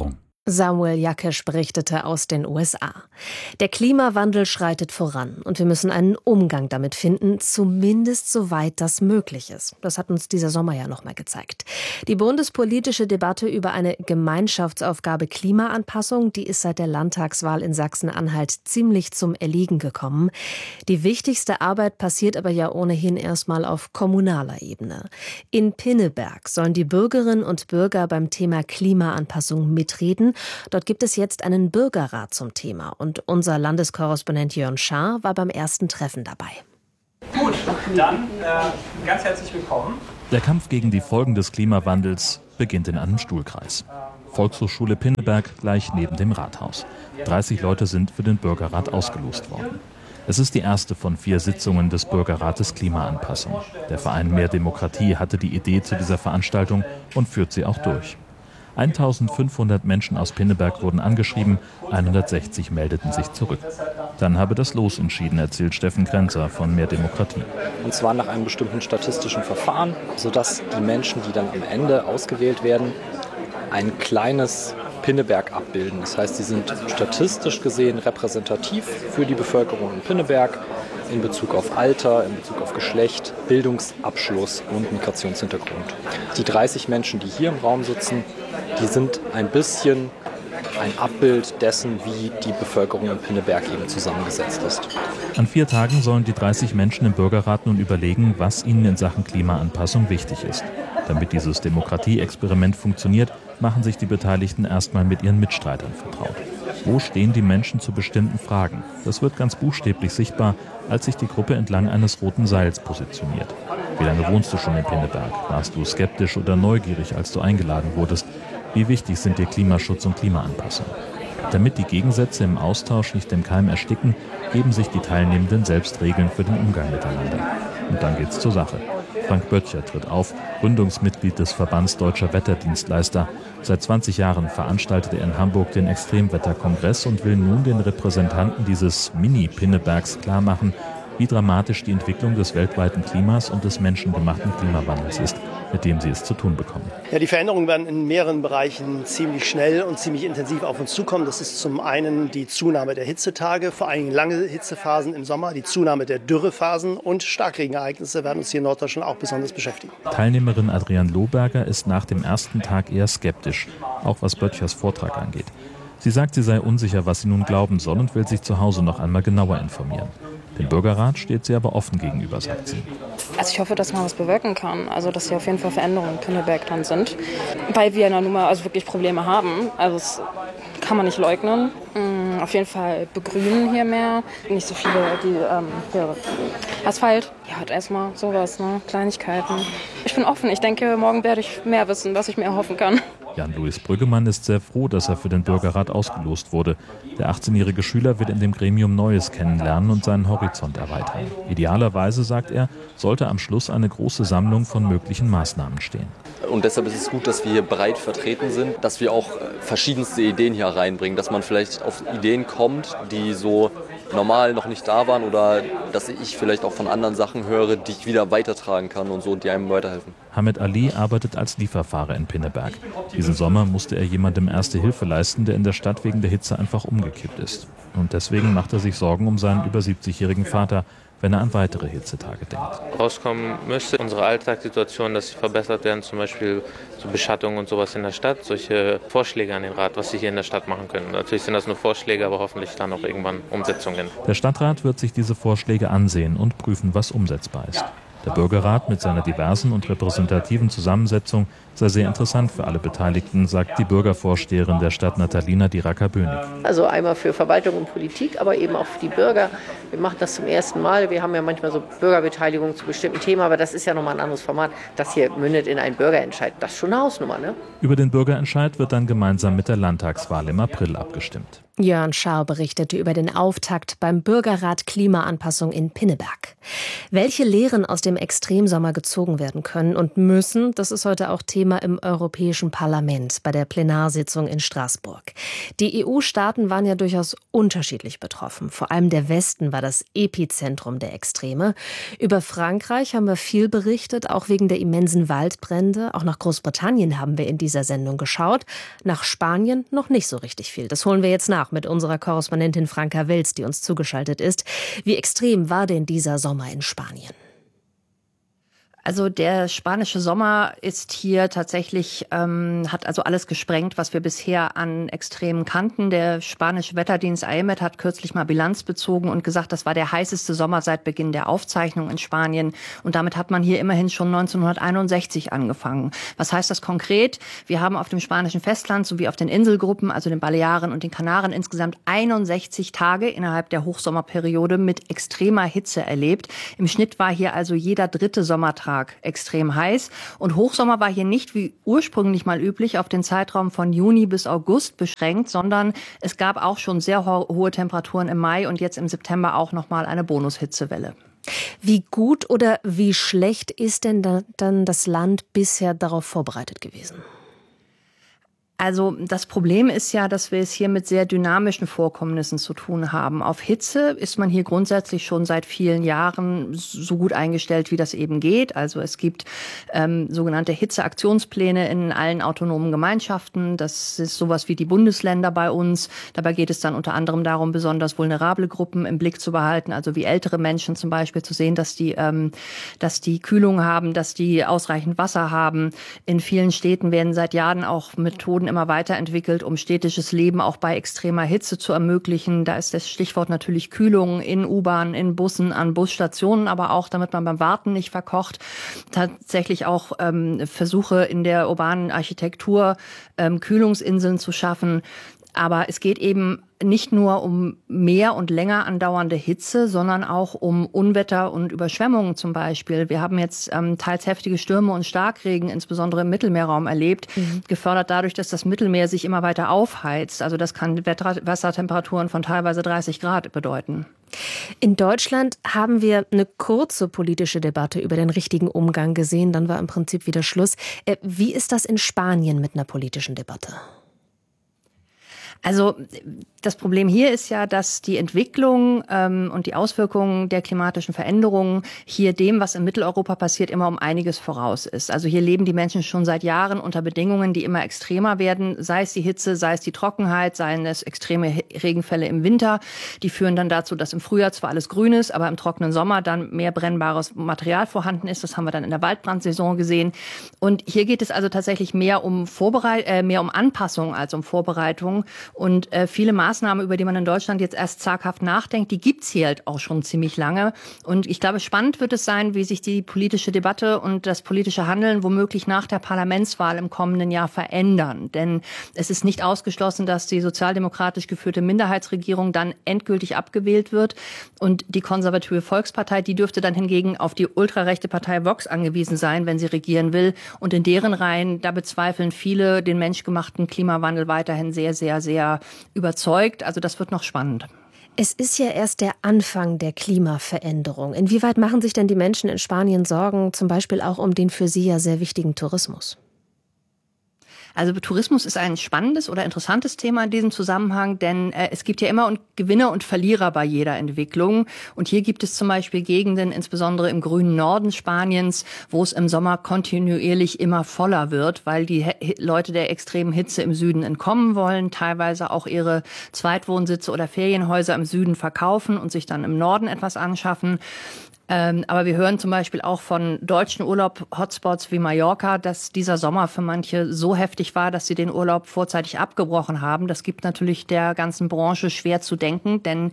Speaker 6: Samuel Jakesch berichtete aus den U S A. Der Klimawandel schreitet voran und wir müssen einen Umgang damit finden, zumindest soweit das möglich ist. Das hat uns dieser Sommer ja noch mal gezeigt. Die bundespolitische Debatte über eine Gemeinschaftsaufgabe Klimaanpassung, die ist seit der Landtagswahl in Sachsen-Anhalt ziemlich zum Erliegen gekommen. Die wichtigste Arbeit passiert aber ja ohnehin erstmal auf kommunaler Ebene. In Pinneberg sollen die Bürgerinnen und Bürger beim Thema Klimaanpassung mitreden. Dort gibt es jetzt einen Bürgerrat zum Thema und unser Landeskorrespondent Jörn Schaar war beim ersten Treffen dabei.
Speaker 8: Gut, dann äh, ganz herzlich willkommen.
Speaker 9: Der Kampf gegen die Folgen des Klimawandels beginnt in einem Stuhlkreis. Volkshochschule Pinneberg gleich neben dem Rathaus. dreißig Leute sind für den Bürgerrat ausgelost worden. Es ist die erste von vier Sitzungen des Bürgerrates Klimaanpassung. Der Verein Mehr Demokratie hatte die Idee zu dieser Veranstaltung und führt sie auch durch. eintausendfünfhundert Menschen aus Pinneberg wurden angeschrieben, hundertsechzig meldeten sich zurück. Dann habe das Los entschieden, erzählt Steffen Krenzer von Mehr Demokratie.
Speaker 10: Und zwar nach einem bestimmten statistischen Verfahren, sodass die Menschen, die dann am Ende ausgewählt werden, ein kleines Pinneberg abbilden. Das heißt, sie sind statistisch gesehen repräsentativ für die Bevölkerung in Pinneberg in Bezug auf Alter, in Bezug auf Geschlecht, Bildungsabschluss und Migrationshintergrund. Die dreißig Menschen, die hier im Raum sitzen, die sind ein bisschen ein Abbild dessen, wie die Bevölkerung in Pinneberg eben zusammengesetzt ist.
Speaker 9: An vier Tagen sollen die dreißig Menschen im Bürgerrat nun überlegen, was ihnen in Sachen Klimaanpassung wichtig ist. Damit dieses Demokratieexperiment funktioniert, machen sich die Beteiligten erstmal mit ihren Mitstreitern vertraut. Wo stehen die Menschen zu bestimmten Fragen? Das wird ganz buchstäblich sichtbar, als sich die Gruppe entlang eines roten Seils positioniert. Wie lange wohnst du schon in Pinneberg? Warst du skeptisch oder neugierig, als du eingeladen wurdest? Wie wichtig sind dir Klimaschutz und Klimaanpassung? Damit die Gegensätze im Austausch nicht im Keim ersticken, geben sich die Teilnehmenden selbst Regeln für den Umgang miteinander. Und dann geht's zur Sache. Frank Böttcher tritt auf, Gründungsmitglied des Verbands Deutscher Wetterdienstleister. Seit zwanzig Jahren veranstaltet er in Hamburg den Extremwetterkongress und will nun den Repräsentanten dieses Mini-Pinnebergs klarmachen, wie dramatisch die Entwicklung des weltweiten Klimas und des menschengemachten Klimawandels ist, mit dem sie es zu tun bekommen.
Speaker 11: Ja, die Veränderungen werden in mehreren Bereichen ziemlich schnell und ziemlich intensiv auf uns zukommen. Das ist zum einen die Zunahme der Hitzetage, vor allem lange Hitzephasen im Sommer, die Zunahme der Dürrephasen und Starkregenereignisse werden uns hier in Norddeutschland auch besonders beschäftigen.
Speaker 9: Teilnehmerin Adrian Lohberger ist nach dem ersten Tag eher skeptisch, auch was Böttchers Vortrag angeht. Sie sagt, sie sei unsicher, was sie nun glauben soll und will sich zu Hause noch einmal genauer informieren. Dem Bürgerrat steht sie aber offen gegenüber, sagt sie.
Speaker 12: Also ich hoffe, dass man was bewirken kann, also dass hier auf jeden Fall Veränderungen in Pinneberg dran sind, weil wir ja nun mal also wirklich Probleme haben. Also das kann man nicht leugnen. Mhm, auf jeden Fall begrünen hier mehr, nicht so viele die ähm, hier Asphalt. Ja, halt erstmal sowas, ne? Kleinigkeiten. Ich bin offen. Ich denke, morgen werde ich mehr wissen, was ich mir erhoffen kann.
Speaker 9: Jan-Louis Brüggemann ist sehr froh, dass er für den Bürgerrat ausgelost wurde. Der achtzehnjährige Schüler wird in dem Gremium Neues kennenlernen und seinen Horizont erweitern. Idealerweise, sagt er, sollte am Schluss eine große Sammlung von möglichen Maßnahmen stehen.
Speaker 13: Und deshalb ist es gut, dass wir hier breit vertreten sind, dass wir auch verschiedenste Ideen hier reinbringen, dass man vielleicht auf Ideen kommt, die so normal noch nicht da waren oder dass ich vielleicht auch von anderen Sachen höre, die ich wieder weitertragen kann und so, die einem weiterhelfen.
Speaker 9: Hamed Ali arbeitet als Lieferfahrer in Pinneberg. Diesen Sommer musste er jemandem erste Hilfe leisten, der in der Stadt wegen der Hitze einfach umgekippt ist. Und deswegen macht er sich Sorgen um seinen über siebzigjährigen Vater, wenn er an weitere Hitzetage denkt.
Speaker 14: Rauskommen müsste unsere Alltagssituation, dass sie verbessert werden, zum Beispiel so Beschattung und sowas in der Stadt, solche Vorschläge an den Rat, was sie hier in der Stadt machen können. Natürlich sind das nur Vorschläge, aber hoffentlich dann auch irgendwann Umsetzungen.
Speaker 9: Der Stadtrat wird sich diese Vorschläge ansehen und prüfen, was umsetzbar ist. Der Bürgerrat mit seiner diversen und repräsentativen Zusammensetzung sei sehr interessant für alle Beteiligten, sagt die Bürgervorsteherin der Stadt Natalina Diraka-Bönig.
Speaker 15: Also einmal für Verwaltung und Politik, aber eben auch für die Bürger. Wir machen das zum ersten Mal. Wir haben ja manchmal so Bürgerbeteiligung zu bestimmten Themen, aber das ist ja nochmal ein anderes Format. Das hier mündet in einen Bürgerentscheid. Das ist schon eine Hausnummer, ne?
Speaker 9: Über den Bürgerentscheid wird dann gemeinsam mit der Landtagswahl im April abgestimmt.
Speaker 6: Jörn Schaar berichtete über den Auftakt beim Bürgerrat Klimaanpassung in Pinneberg. Welche Lehren aus dem Extremsommer gezogen werden können und müssen, das ist heute auch Thema Thema im Europäischen Parlament bei der Plenarsitzung in Straßburg. Die E U-Staaten waren ja durchaus unterschiedlich betroffen. Vor allem der Westen war das Epizentrum der Extreme. Über Frankreich haben wir viel berichtet, auch wegen der immensen Waldbrände. Auch nach Großbritannien haben wir in dieser Sendung geschaut. Nach Spanien noch nicht so richtig viel. Das holen wir jetzt nach mit unserer Korrespondentin Franka Wills, die uns zugeschaltet ist. Wie extrem war denn dieser Sommer in Spanien?
Speaker 16: Also der spanische Sommer ist hier tatsächlich, ähm, hat also alles gesprengt, was wir bisher an Extremen kannten. Der spanische Wetterdienst A E M E T hat kürzlich mal Bilanz bezogen und gesagt, das war der heißeste Sommer seit Beginn der Aufzeichnung in Spanien. Und damit hat man hier immerhin schon neunzehnhunderteinundsechzig angefangen. Was heißt das konkret? Wir haben auf dem spanischen Festland sowie auf den Inselgruppen, also den Balearen und den Kanaren, insgesamt einundsechzig Tage innerhalb der Hochsommerperiode mit extremer Hitze erlebt. Im Schnitt war hier also jeder dritte Sommertag extrem heiß. Und Hochsommer war hier nicht wie ursprünglich mal üblich auf den Zeitraum von Juni bis August beschränkt, sondern es gab auch schon sehr ho- hohe Temperaturen im Mai und jetzt im September auch nochmal eine Bonushitzewelle.
Speaker 6: Wie gut oder wie schlecht ist denn da, dann das Land bisher darauf vorbereitet gewesen?
Speaker 16: Also das Problem ist ja, dass wir es hier mit sehr dynamischen Vorkommnissen zu tun haben. Auf Hitze ist man hier grundsätzlich schon seit vielen Jahren so gut eingestellt, wie das eben geht. Also es gibt ähm, sogenannte Hitzeaktionspläne in allen autonomen Gemeinschaften. Das ist sowas wie die Bundesländer bei uns. Dabei geht es dann unter anderem darum, besonders vulnerable Gruppen im Blick zu behalten, also wie ältere Menschen zum Beispiel, zu sehen, dass die, ähm, dass die Kühlung haben, dass die ausreichend Wasser haben. In vielen Städten werden seit Jahren auch Methoden immer weiterentwickelt, um städtisches Leben auch bei extremer Hitze zu ermöglichen. Da ist das Stichwort natürlich Kühlung in U-Bahn, in Bussen, an Busstationen, aber auch, damit man beim Warten nicht verkocht. Tatsächlich auch ähm, Versuche in der urbanen Architektur, ähm, Kühlungsinseln zu schaffen. Aber es geht eben nicht nur um mehr und länger andauernde Hitze, sondern auch um Unwetter und Überschwemmungen zum Beispiel. Wir haben jetzt ähm, teils heftige Stürme und Starkregen, insbesondere im Mittelmeerraum, erlebt, mhm. gefördert dadurch, dass das Mittelmeer sich immer weiter aufheizt. Also das kann Wetter- Wassertemperaturen von teilweise dreißig Grad bedeuten.
Speaker 6: In Deutschland haben wir eine kurze politische Debatte über den richtigen Umgang gesehen. Dann war im Prinzip wieder Schluss. Äh, wie ist das in Spanien mit einer politischen Debatte?
Speaker 16: Also das Problem hier ist ja, dass die Entwicklung ähm, und die Auswirkungen der klimatischen Veränderungen hier dem, was in Mitteleuropa passiert, immer um einiges voraus ist. Also hier leben die Menschen schon seit Jahren unter Bedingungen, die immer extremer werden, sei es die Hitze, sei es die Trockenheit, seien es extreme Regenfälle im Winter. Die führen dann dazu, dass im Frühjahr zwar alles grün ist, aber im trockenen Sommer dann mehr brennbares Material vorhanden ist. Das haben wir dann in der Waldbrandsaison gesehen. Und hier geht es also tatsächlich mehr um Vorbereit- äh, mehr um Anpassung als um Vorbereitung. Und äh, viele Maßnahmen, über die man in Deutschland jetzt erst zaghaft nachdenkt, die gibt's hier halt auch schon ziemlich lange. Und ich glaube, spannend wird es sein, wie sich die politische Debatte und das politische Handeln womöglich nach der Parlamentswahl im kommenden Jahr verändern. Denn es ist nicht ausgeschlossen, dass die sozialdemokratisch geführte Minderheitsregierung dann endgültig abgewählt wird. Und die konservative Volkspartei, die dürfte dann hingegen auf die ultrarechte Partei Vox angewiesen sein, wenn sie regieren will. Und in deren Reihen, da bezweifeln viele den menschgemachten Klimawandel weiterhin sehr, sehr, sehr überzeugt. Also das wird noch spannend.
Speaker 6: Es ist ja erst der Anfang der Klimaveränderung. Inwieweit machen sich denn die Menschen in Spanien Sorgen, zum Beispiel auch um den für sie ja sehr wichtigen Tourismus?
Speaker 16: Also Tourismus ist ein spannendes oder interessantes Thema in diesem Zusammenhang, denn äh, es gibt ja immer und Gewinner und Verlierer bei jeder Entwicklung. Und hier gibt es zum Beispiel Gegenden, insbesondere im grünen Norden Spaniens, wo es im Sommer kontinuierlich immer voller wird, weil die He- Leute der extremen Hitze im Süden entkommen wollen, teilweise auch ihre Zweitwohnsitze oder Ferienhäuser im Süden verkaufen und sich dann im Norden etwas anschaffen. Ähm, aber wir hören zum Beispiel auch von deutschen Urlaub-Hotspots wie Mallorca, dass dieser Sommer für manche so heftig war, dass sie den Urlaub vorzeitig abgebrochen haben. Das gibt natürlich der ganzen Branche schwer zu denken, denn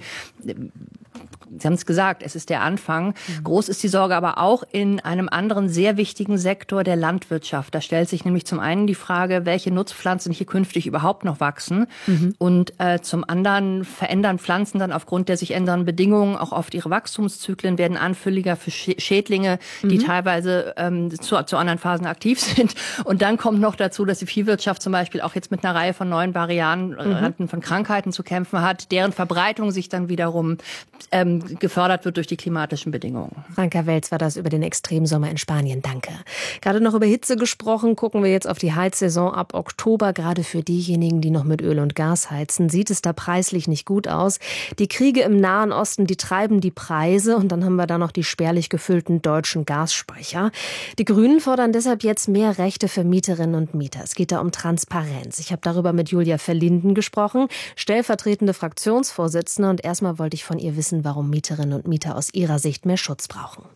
Speaker 16: Sie haben es gesagt, es ist der Anfang. Mhm. Groß ist die Sorge aber auch in einem anderen sehr wichtigen Sektor der Landwirtschaft. Da stellt sich nämlich zum einen die Frage, welche Nutzpflanzen hier künftig überhaupt noch wachsen. Mhm. Und äh, zum anderen verändern Pflanzen dann aufgrund der sich ändernden Bedingungen auch oft ihre Wachstumszyklen, werden anfälliger für Schädlinge, die mhm. teilweise ähm, zu, zu anderen Phasen aktiv sind. Und dann kommt noch dazu, dass die Viehwirtschaft zum Beispiel auch jetzt mit einer Reihe von neuen Varianten mhm. von Krankheiten zu kämpfen hat, deren Verbreitung sich dann wiederum ähm, gefördert wird durch die klimatischen Bedingungen.
Speaker 6: Franka Welz war das über den Extremsommer in Spanien. Danke. Gerade noch über Hitze gesprochen, gucken wir jetzt auf die Heizsaison ab Oktober. Gerade für diejenigen, die noch mit Öl und Gas heizen, sieht es da preislich nicht gut aus. Die Kriege im Nahen Osten, die treiben die Preise. Und dann haben wir da noch die spärlich gefüllten deutschen Gasspeicher. Die Grünen fordern deshalb jetzt mehr Rechte für Mieterinnen und Mieter. Es geht da um Transparenz. Ich habe darüber mit Julia Verlinden gesprochen, stellvertretende Fraktionsvorsitzende. Und erstmal wollte ich von ihr wissen, warum Mieterinnen und Mieter aus ihrer Sicht mehr Schutz brauchen.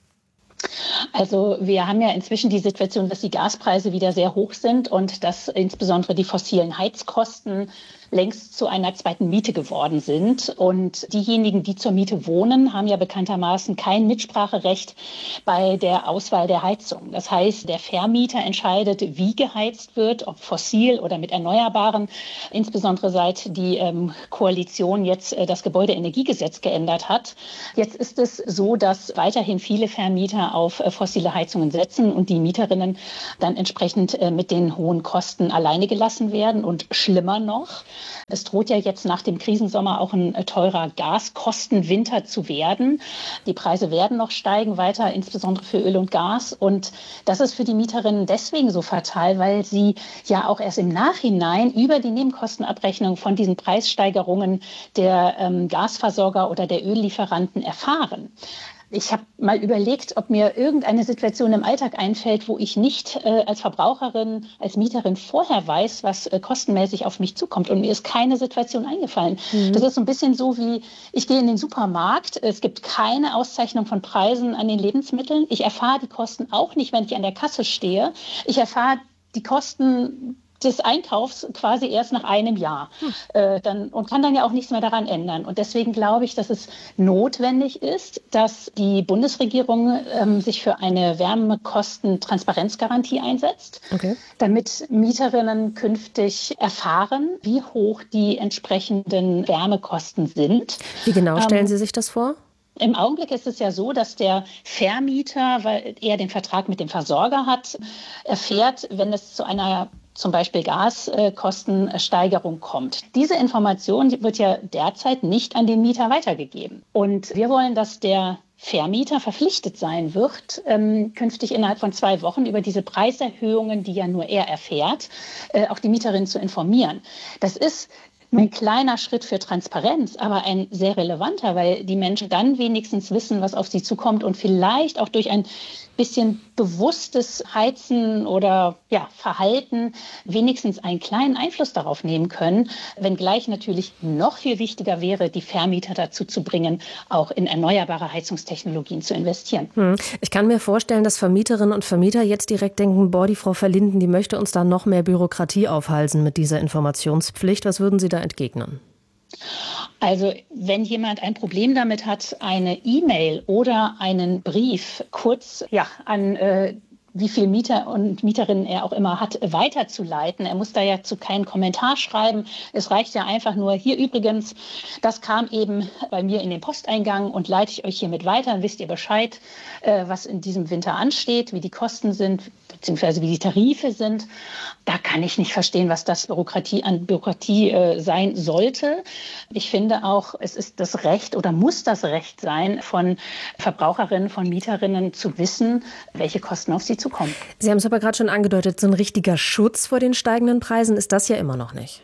Speaker 17: Also wir haben ja inzwischen die Situation, dass die Gaspreise wieder sehr hoch sind und dass insbesondere die fossilen Heizkosten längst zu einer zweiten Miete geworden sind. Und diejenigen, die zur Miete wohnen, haben ja bekanntermaßen kein Mitspracherecht bei der Auswahl der Heizung. Das heißt, der Vermieter entscheidet, wie geheizt wird, ob fossil oder mit Erneuerbaren. Insbesondere seit die ähm, Koalition jetzt äh, das Gebäudeenergiegesetz geändert hat. Jetzt ist es so, dass weiterhin viele Vermieter auf äh, fossile Heizungen setzen und die Mieterinnen dann entsprechend äh, mit den hohen Kosten alleine gelassen werden. Und schlimmer noch, es droht ja jetzt nach dem Krisensommer auch ein teurer Gaskostenwinter zu werden. Die Preise werden noch steigen weiter, insbesondere für Öl und Gas. Und das ist für die Mieterinnen deswegen so fatal, weil sie ja auch erst im Nachhinein über die Nebenkostenabrechnung von diesen Preissteigerungen der ähm, Gasversorger oder der Öllieferanten erfahren. Ich habe mal überlegt, ob mir irgendeine Situation im Alltag einfällt, wo ich nicht äh, als Verbraucherin, als Mieterin vorher weiß, was äh, kostenmäßig auf mich zukommt. Und mir ist keine Situation eingefallen. Mhm. Das ist so ein bisschen so wie, ich gehe in den Supermarkt, es gibt keine Auszeichnung von Preisen an den Lebensmitteln. Ich erfahre die Kosten auch nicht, wenn ich an der Kasse stehe. Ich erfahre die Kosten des Einkaufs quasi erst nach einem Jahr hm. äh, dann, und kann dann ja auch nichts mehr daran ändern. Und deswegen glaube ich, dass es notwendig ist, dass die Bundesregierung ähm, sich für eine Wärmekostentransparenzgarantie einsetzt, okay. damit Mieterinnen künftig erfahren, wie hoch die entsprechenden Wärmekosten sind.
Speaker 6: Wie genau stellen
Speaker 17: ähm,
Speaker 6: Sie sich das vor?
Speaker 17: Im Augenblick ist es ja so, dass der Vermieter, weil er den Vertrag mit dem Versorger hat, erfährt, wenn es zu einer zum Beispiel Gaskostensteigerung kommt. Diese Information wird ja derzeit nicht an den Mieter weitergegeben. Und wir wollen, dass der Vermieter verpflichtet sein wird, ähm, künftig innerhalb von zwei Wochen über diese Preiserhöhungen, die ja nur er erfährt, äh, auch die Mieterin zu informieren. Das ist ein kleiner Schritt für Transparenz, aber ein sehr relevanter, weil die Menschen dann wenigstens wissen, was auf sie zukommt und vielleicht auch durch ein bisschen bewusstes Heizen oder ja, Verhalten wenigstens einen kleinen Einfluss darauf nehmen können, wenngleich natürlich noch viel wichtiger wäre, die Vermieter dazu zu bringen, auch in erneuerbare Heizungstechnologien zu investieren.
Speaker 6: Hm. Ich kann mir vorstellen, dass Vermieterinnen und Vermieter jetzt direkt denken, boah, die Frau Verlinden, die möchte uns da noch mehr Bürokratie aufhalsen mit dieser Informationspflicht. Was würden Sie da entgegnen?
Speaker 17: Also wenn jemand ein Problem damit hat, eine E-Mail oder einen Brief kurz ja, an äh, wie viel Mieter und Mieterinnen er auch immer hat, weiterzuleiten. Er muss da ja zu keinen Kommentar schreiben. Es reicht ja einfach nur, hier übrigens, das kam eben bei mir in den Posteingang und leite ich euch hiermit weiter. Dann wisst ihr Bescheid, äh, was in diesem Winter ansteht, wie die Kosten sind, beziehungsweise wie die Tarife sind. Da kann ich nicht verstehen, was das Bürokratie an Bürokratie äh, sein sollte. Ich finde auch, es ist das Recht oder muss das Recht sein, von Verbraucherinnen, von Mieterinnen zu wissen, welche Kosten auf sie zukommen.
Speaker 6: Sie haben es aber gerade schon angedeutet, so ein richtiger Schutz vor den steigenden Preisen ist das ja immer noch nicht.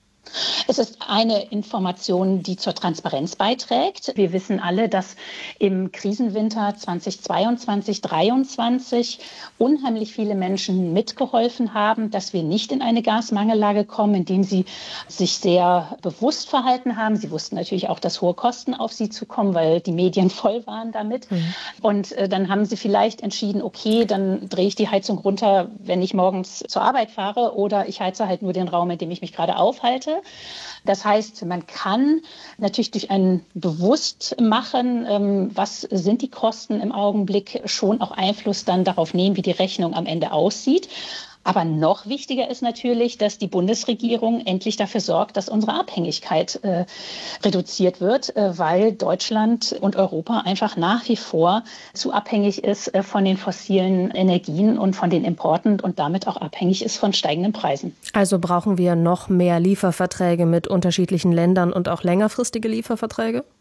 Speaker 17: Es ist eine Information, die zur Transparenz beiträgt. Wir wissen alle, dass im Krisenwinter zweitausendzweiundzwanzig dreiundzwanzig unheimlich viele Menschen mitgeholfen haben, dass wir nicht in eine Gasmangellage kommen, indem sie sich sehr bewusst verhalten haben. Sie wussten natürlich auch, dass hohe Kosten auf sie zukommen, weil die Medien voll waren damit. Mhm. Und äh, dann haben sie vielleicht entschieden, okay, dann drehe ich die Heizung runter, wenn ich morgens zur Arbeit fahre, oder ich heize halt nur den Raum, in dem ich mich gerade aufhalte. Das heißt, man kann natürlich durch ein Bewusstmachen, ähm, was sind die Kosten im Augenblick, schon auch Einfluss dann darauf nehmen, wie die Rechnung am Ende aussieht. Aber noch wichtiger ist natürlich, dass die Bundesregierung endlich dafür sorgt, dass unsere Abhängigkeit äh, reduziert wird, äh, weil Deutschland und Europa einfach nach wie vor zu abhängig ist äh, von den fossilen Energien und von den Importen und damit auch abhängig ist von steigenden Preisen.
Speaker 6: Also brauchen wir noch mehr Lieferverträge mit unterschiedlichen Ländern und auch längerfristige Lieferverträge?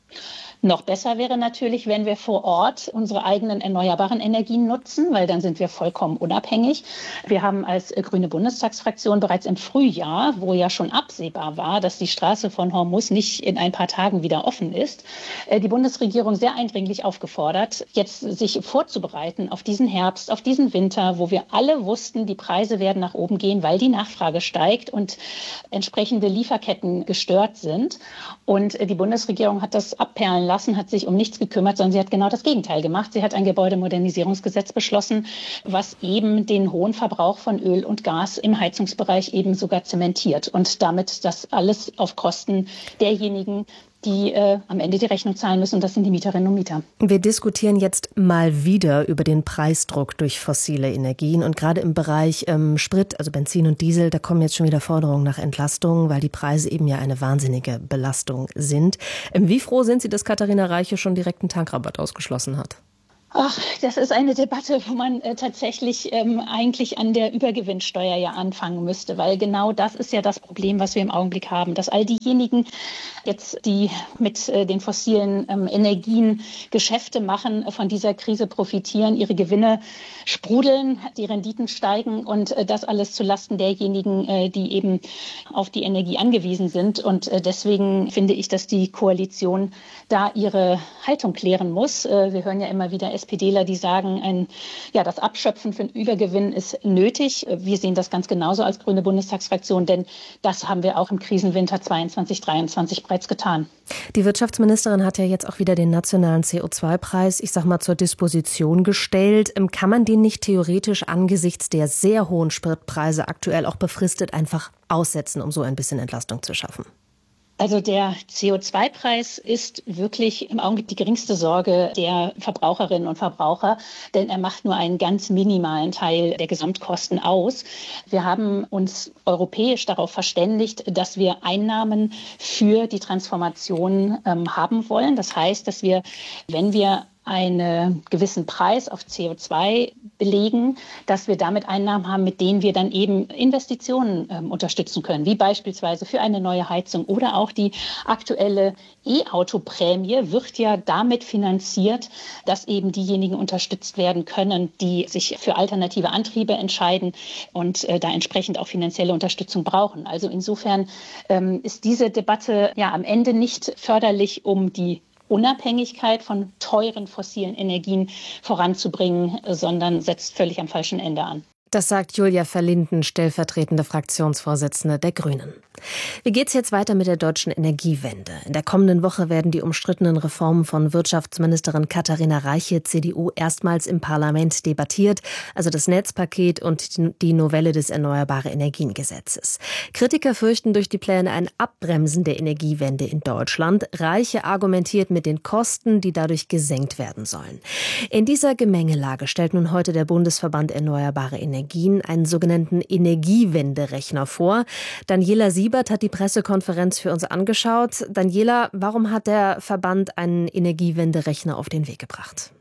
Speaker 17: Noch besser wäre natürlich, wenn wir vor Ort unsere eigenen erneuerbaren Energien nutzen, weil dann sind wir vollkommen unabhängig. Wir haben als grüne Bundestagsfraktion bereits im Frühjahr, wo ja schon absehbar war, dass die Straße von Hormuz nicht in ein paar Tagen wieder offen ist, die Bundesregierung sehr eindringlich aufgefordert, jetzt sich vorzubereiten auf diesen Herbst, auf diesen Winter, wo wir alle wussten, die Preise werden nach oben gehen, weil die Nachfrage steigt und entsprechende Lieferketten gestört sind. Und die Bundesregierung hat das abperlen lassen, hat sich um nichts gekümmert, sondern sie hat genau das Gegenteil gemacht. Sie hat ein Gebäudemodernisierungsgesetz beschlossen, was eben den hohen Verbrauch von Öl und Gas im Heizungsbereich eben sogar zementiert und damit das alles auf Kosten derjenigen, die äh, am Ende die Rechnung zahlen müssen, und das sind die Mieterinnen und Mieter.
Speaker 6: Wir diskutieren jetzt mal wieder über den Preisdruck durch fossile Energien und gerade im Bereich ähm, Sprit, also Benzin und Diesel, da kommen jetzt schon wieder Forderungen nach Entlastung, weil die Preise eben ja eine wahnsinnige Belastung sind. Ähm, wie froh sind Sie, dass Katharina Reiche schon direkt einen Tankrabatt ausgeschlossen hat?
Speaker 17: Ach, das ist eine Debatte, wo man äh, tatsächlich ähm, eigentlich an der Übergewinnsteuer ja anfangen müsste, weil genau das ist ja das Problem, was wir im Augenblick haben, dass all diejenigen jetzt, die mit äh, den fossilen ähm, Energien Geschäfte machen, äh, von dieser Krise profitieren, ihre Gewinne sprudeln, die Renditen steigen und äh, das alles zulasten derjenigen, äh, die eben auf die Energie angewiesen sind. Und äh, deswegen finde ich, dass die Koalition da ihre Haltung klären muss. Äh, wir hören ja immer wieder SPDler, die sagen, ein, ja, das Abschöpfen für den Übergewinn ist nötig. Wir sehen das ganz genauso als grüne Bundestagsfraktion, denn das haben wir auch im Krisenwinter zweiundzwanzig dreiundzwanzig bereits getan.
Speaker 6: Die Wirtschaftsministerin hat ja jetzt auch wieder den nationalen C O zwei Preis, ich sag mal, zur Disposition gestellt. Kann man den nicht theoretisch angesichts der sehr hohen Spritpreise aktuell auch befristet einfach aussetzen, um so ein bisschen Entlastung zu schaffen?
Speaker 17: Also der C O zwei Preis ist wirklich im Augenblick die geringste Sorge der Verbraucherinnen und Verbraucher, denn er macht nur einen ganz minimalen Teil der Gesamtkosten aus. Wir haben uns europäisch darauf verständigt, dass wir Einnahmen für die Transformation ähm, haben wollen. Das heißt, dass wir, wenn wir einen gewissen Preis auf C O zwei belegen, dass wir damit Einnahmen haben, mit denen wir dann eben Investitionen ähm, unterstützen können, wie beispielsweise für eine neue Heizung oder auch die aktuelle E-Auto-Prämie wird ja damit finanziert, dass eben diejenigen unterstützt werden können, die sich für alternative Antriebe entscheiden und äh, da entsprechend auch finanzielle Unterstützung brauchen. Also insofern ähm, ist diese Debatte ja am Ende nicht förderlich, um die Unabhängigkeit von teuren fossilen Energien voranzubringen, sondern setzt völlig am falschen Ende an.
Speaker 6: Das sagt Julia Verlinden, stellvertretende Fraktionsvorsitzende der Grünen. Wie geht's jetzt weiter mit der deutschen Energiewende? In der kommenden Woche werden die umstrittenen Reformen von Wirtschaftsministerin Katharina Reiche, C D U, erstmals im Parlament debattiert, also das Netzpaket und die Novelle des Erneuerbare Energien Gesetzes. Kritiker fürchten durch die Pläne ein Abbremsen der Energiewende in Deutschland. Reiche argumentiert mit den Kosten, die dadurch gesenkt werden sollen. In dieser Gemengelage stellt nun heute der Bundesverband Erneuerbare Energien Energien einen sogenannten Energiewenderechner vor. Daniela Siebert hat die Pressekonferenz für uns angeschaut. Daniela, warum hat der Verband einen Energiewenderechner auf den Weg gebracht?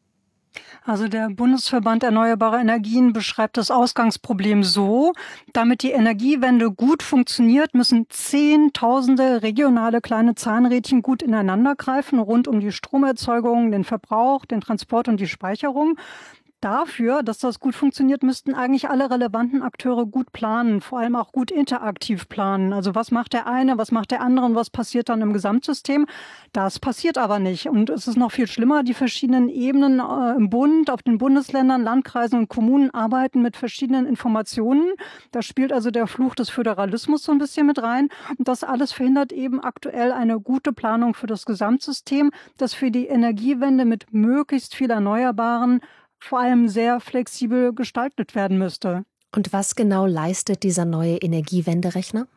Speaker 18: Also der Bundesverband Erneuerbare Energien beschreibt das Ausgangsproblem so: Damit die Energiewende gut funktioniert, müssen Zehntausende regionale kleine Zahnrädchen gut ineinander greifen, rund um die Stromerzeugung, den Verbrauch, den Transport und die Speicherung. Dafür, dass das gut funktioniert, müssten eigentlich alle relevanten Akteure gut planen, vor allem auch gut interaktiv planen. Also was macht der eine, was macht der andere und was passiert dann im Gesamtsystem? Das passiert aber nicht. Und es ist noch viel schlimmer, die verschiedenen Ebenen äh, im Bund, auf den Bundesländern, Landkreisen und Kommunen arbeiten mit verschiedenen Informationen. Da spielt also der Fluch des Föderalismus so ein bisschen mit rein. Und das alles verhindert eben aktuell eine gute Planung für das Gesamtsystem, das für die Energiewende mit möglichst viel Erneuerbaren vor allem sehr flexibel gestaltet werden müsste.
Speaker 6: Und was genau leistet dieser neue Energiewenderechner?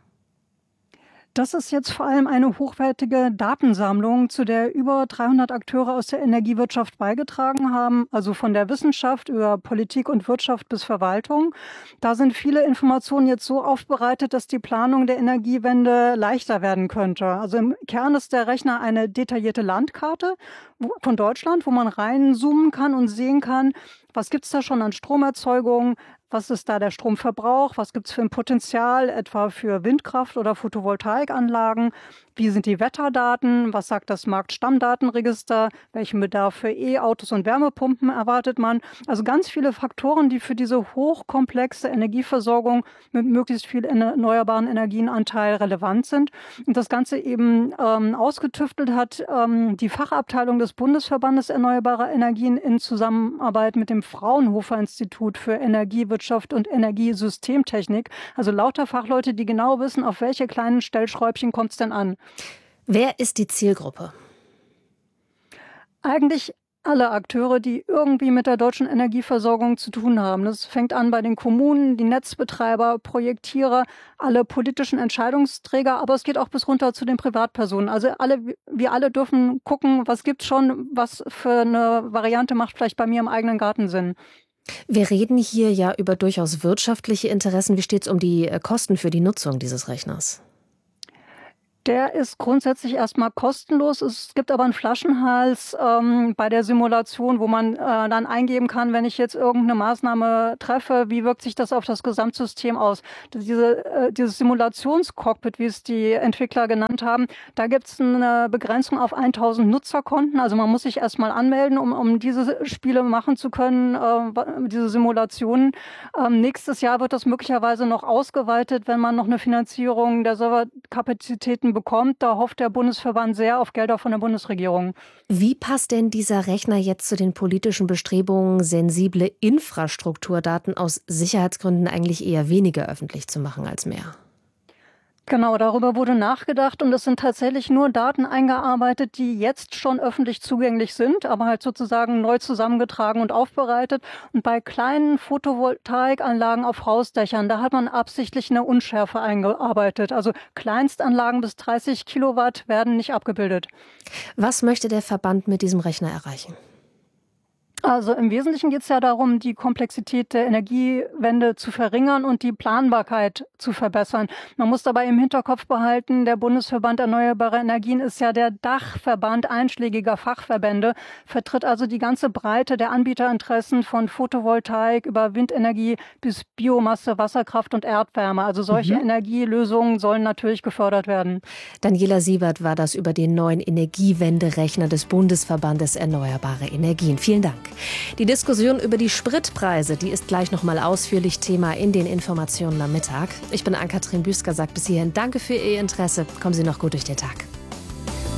Speaker 18: Das ist jetzt vor allem eine hochwertige Datensammlung, zu der über dreihundert Akteure aus der Energiewirtschaft beigetragen haben, also von der Wissenschaft über Politik und Wirtschaft bis Verwaltung. Da sind viele Informationen jetzt so aufbereitet, dass die Planung der Energiewende leichter werden könnte. Also im Kern ist der Rechner eine detaillierte Landkarte von Deutschland, wo man reinzoomen kann und sehen kann, was gibt's da schon an Stromerzeugung, Was ist da der Stromverbrauch? Was gibt es für ein Potenzial, etwa für Windkraft- oder Photovoltaikanlagen? Wie sind die Wetterdaten? Was sagt das Marktstammdatenregister? Welchen Bedarf für E-Autos und Wärmepumpen erwartet man? Also ganz viele Faktoren, die für diese hochkomplexe Energieversorgung mit möglichst viel erneuerbaren Energienanteil relevant sind. Und das Ganze eben ähm, ausgetüftelt hat ähm, die Fachabteilung des Bundesverbandes Erneuerbarer Energien in Zusammenarbeit mit dem Fraunhofer-Institut für Energiewirtschaft und Energiesystemtechnik. Also lauter Fachleute, die genau wissen, auf welche kleinen Stellschräubchen kommt es denn an.
Speaker 6: Wer ist die Zielgruppe?
Speaker 18: Eigentlich alle Akteure, die irgendwie mit der deutschen Energieversorgung zu tun haben. Das fängt an bei den Kommunen, die Netzbetreiber, Projektierer, alle politischen Entscheidungsträger, aber es geht auch bis runter zu den Privatpersonen. Also alle, wir alle dürfen gucken, was gibt's schon, was für eine Variante macht vielleicht bei mir im eigenen Garten Sinn.
Speaker 6: Wir reden hier ja über durchaus wirtschaftliche Interessen. Wie steht es um die Kosten für die Nutzung dieses Rechners?
Speaker 18: Der ist grundsätzlich erstmal kostenlos. Es gibt aber einen Flaschenhals ähm, bei der Simulation, wo man äh, dann eingeben kann, wenn ich jetzt irgendeine Maßnahme treffe, wie wirkt sich das auf das Gesamtsystem aus? Diese, äh, dieses Simulationscockpit, wie es die Entwickler genannt haben, da gibt es eine Begrenzung auf tausend Nutzerkonten. Also man muss sich erstmal anmelden, um, um diese Spiele machen zu können, äh, diese Simulationen. Ähm, nächstes Jahr wird das möglicherweise noch ausgeweitet, wenn man noch eine Finanzierung der Serverkapazitäten bekommt. Da hofft der Bundesverband sehr auf Gelder von der Bundesregierung.
Speaker 6: Wie passt denn dieser Rechner jetzt zu den politischen Bestrebungen, sensible Infrastrukturdaten aus Sicherheitsgründen eigentlich eher weniger öffentlich zu machen als mehr?
Speaker 18: Genau, darüber wurde nachgedacht und es sind tatsächlich nur Daten eingearbeitet, die jetzt schon öffentlich zugänglich sind, aber halt sozusagen neu zusammengetragen und aufbereitet. Und bei kleinen Photovoltaikanlagen auf Hausdächern, da hat man absichtlich eine Unschärfe eingearbeitet. Also Kleinstanlagen bis dreißig Kilowatt werden nicht abgebildet.
Speaker 6: Was möchte der Verband mit diesem Rechner erreichen?
Speaker 18: Also im Wesentlichen geht es ja darum, die Komplexität der Energiewende zu verringern und die Planbarkeit zu verbessern. Man muss dabei im Hinterkopf behalten, der Bundesverband Erneuerbare Energien ist ja der Dachverband einschlägiger Fachverbände, vertritt also die ganze Breite der Anbieterinteressen von Photovoltaik über Windenergie bis Biomasse, Wasserkraft und Erdwärme. Also solche mhm. Energielösungen sollen natürlich gefördert werden.
Speaker 6: Daniela Siebert war das über den neuen Energiewenderechner des Bundesverbandes Erneuerbare Energien. Vielen Dank. Die Diskussion über die Spritpreise, die ist gleich noch mal ausführlich Thema in den Informationen am Mittag. Ich bin Ann-Kathrin Büsker, sagt bis hierhin danke für Ihr Interesse. Kommen Sie noch gut durch den Tag.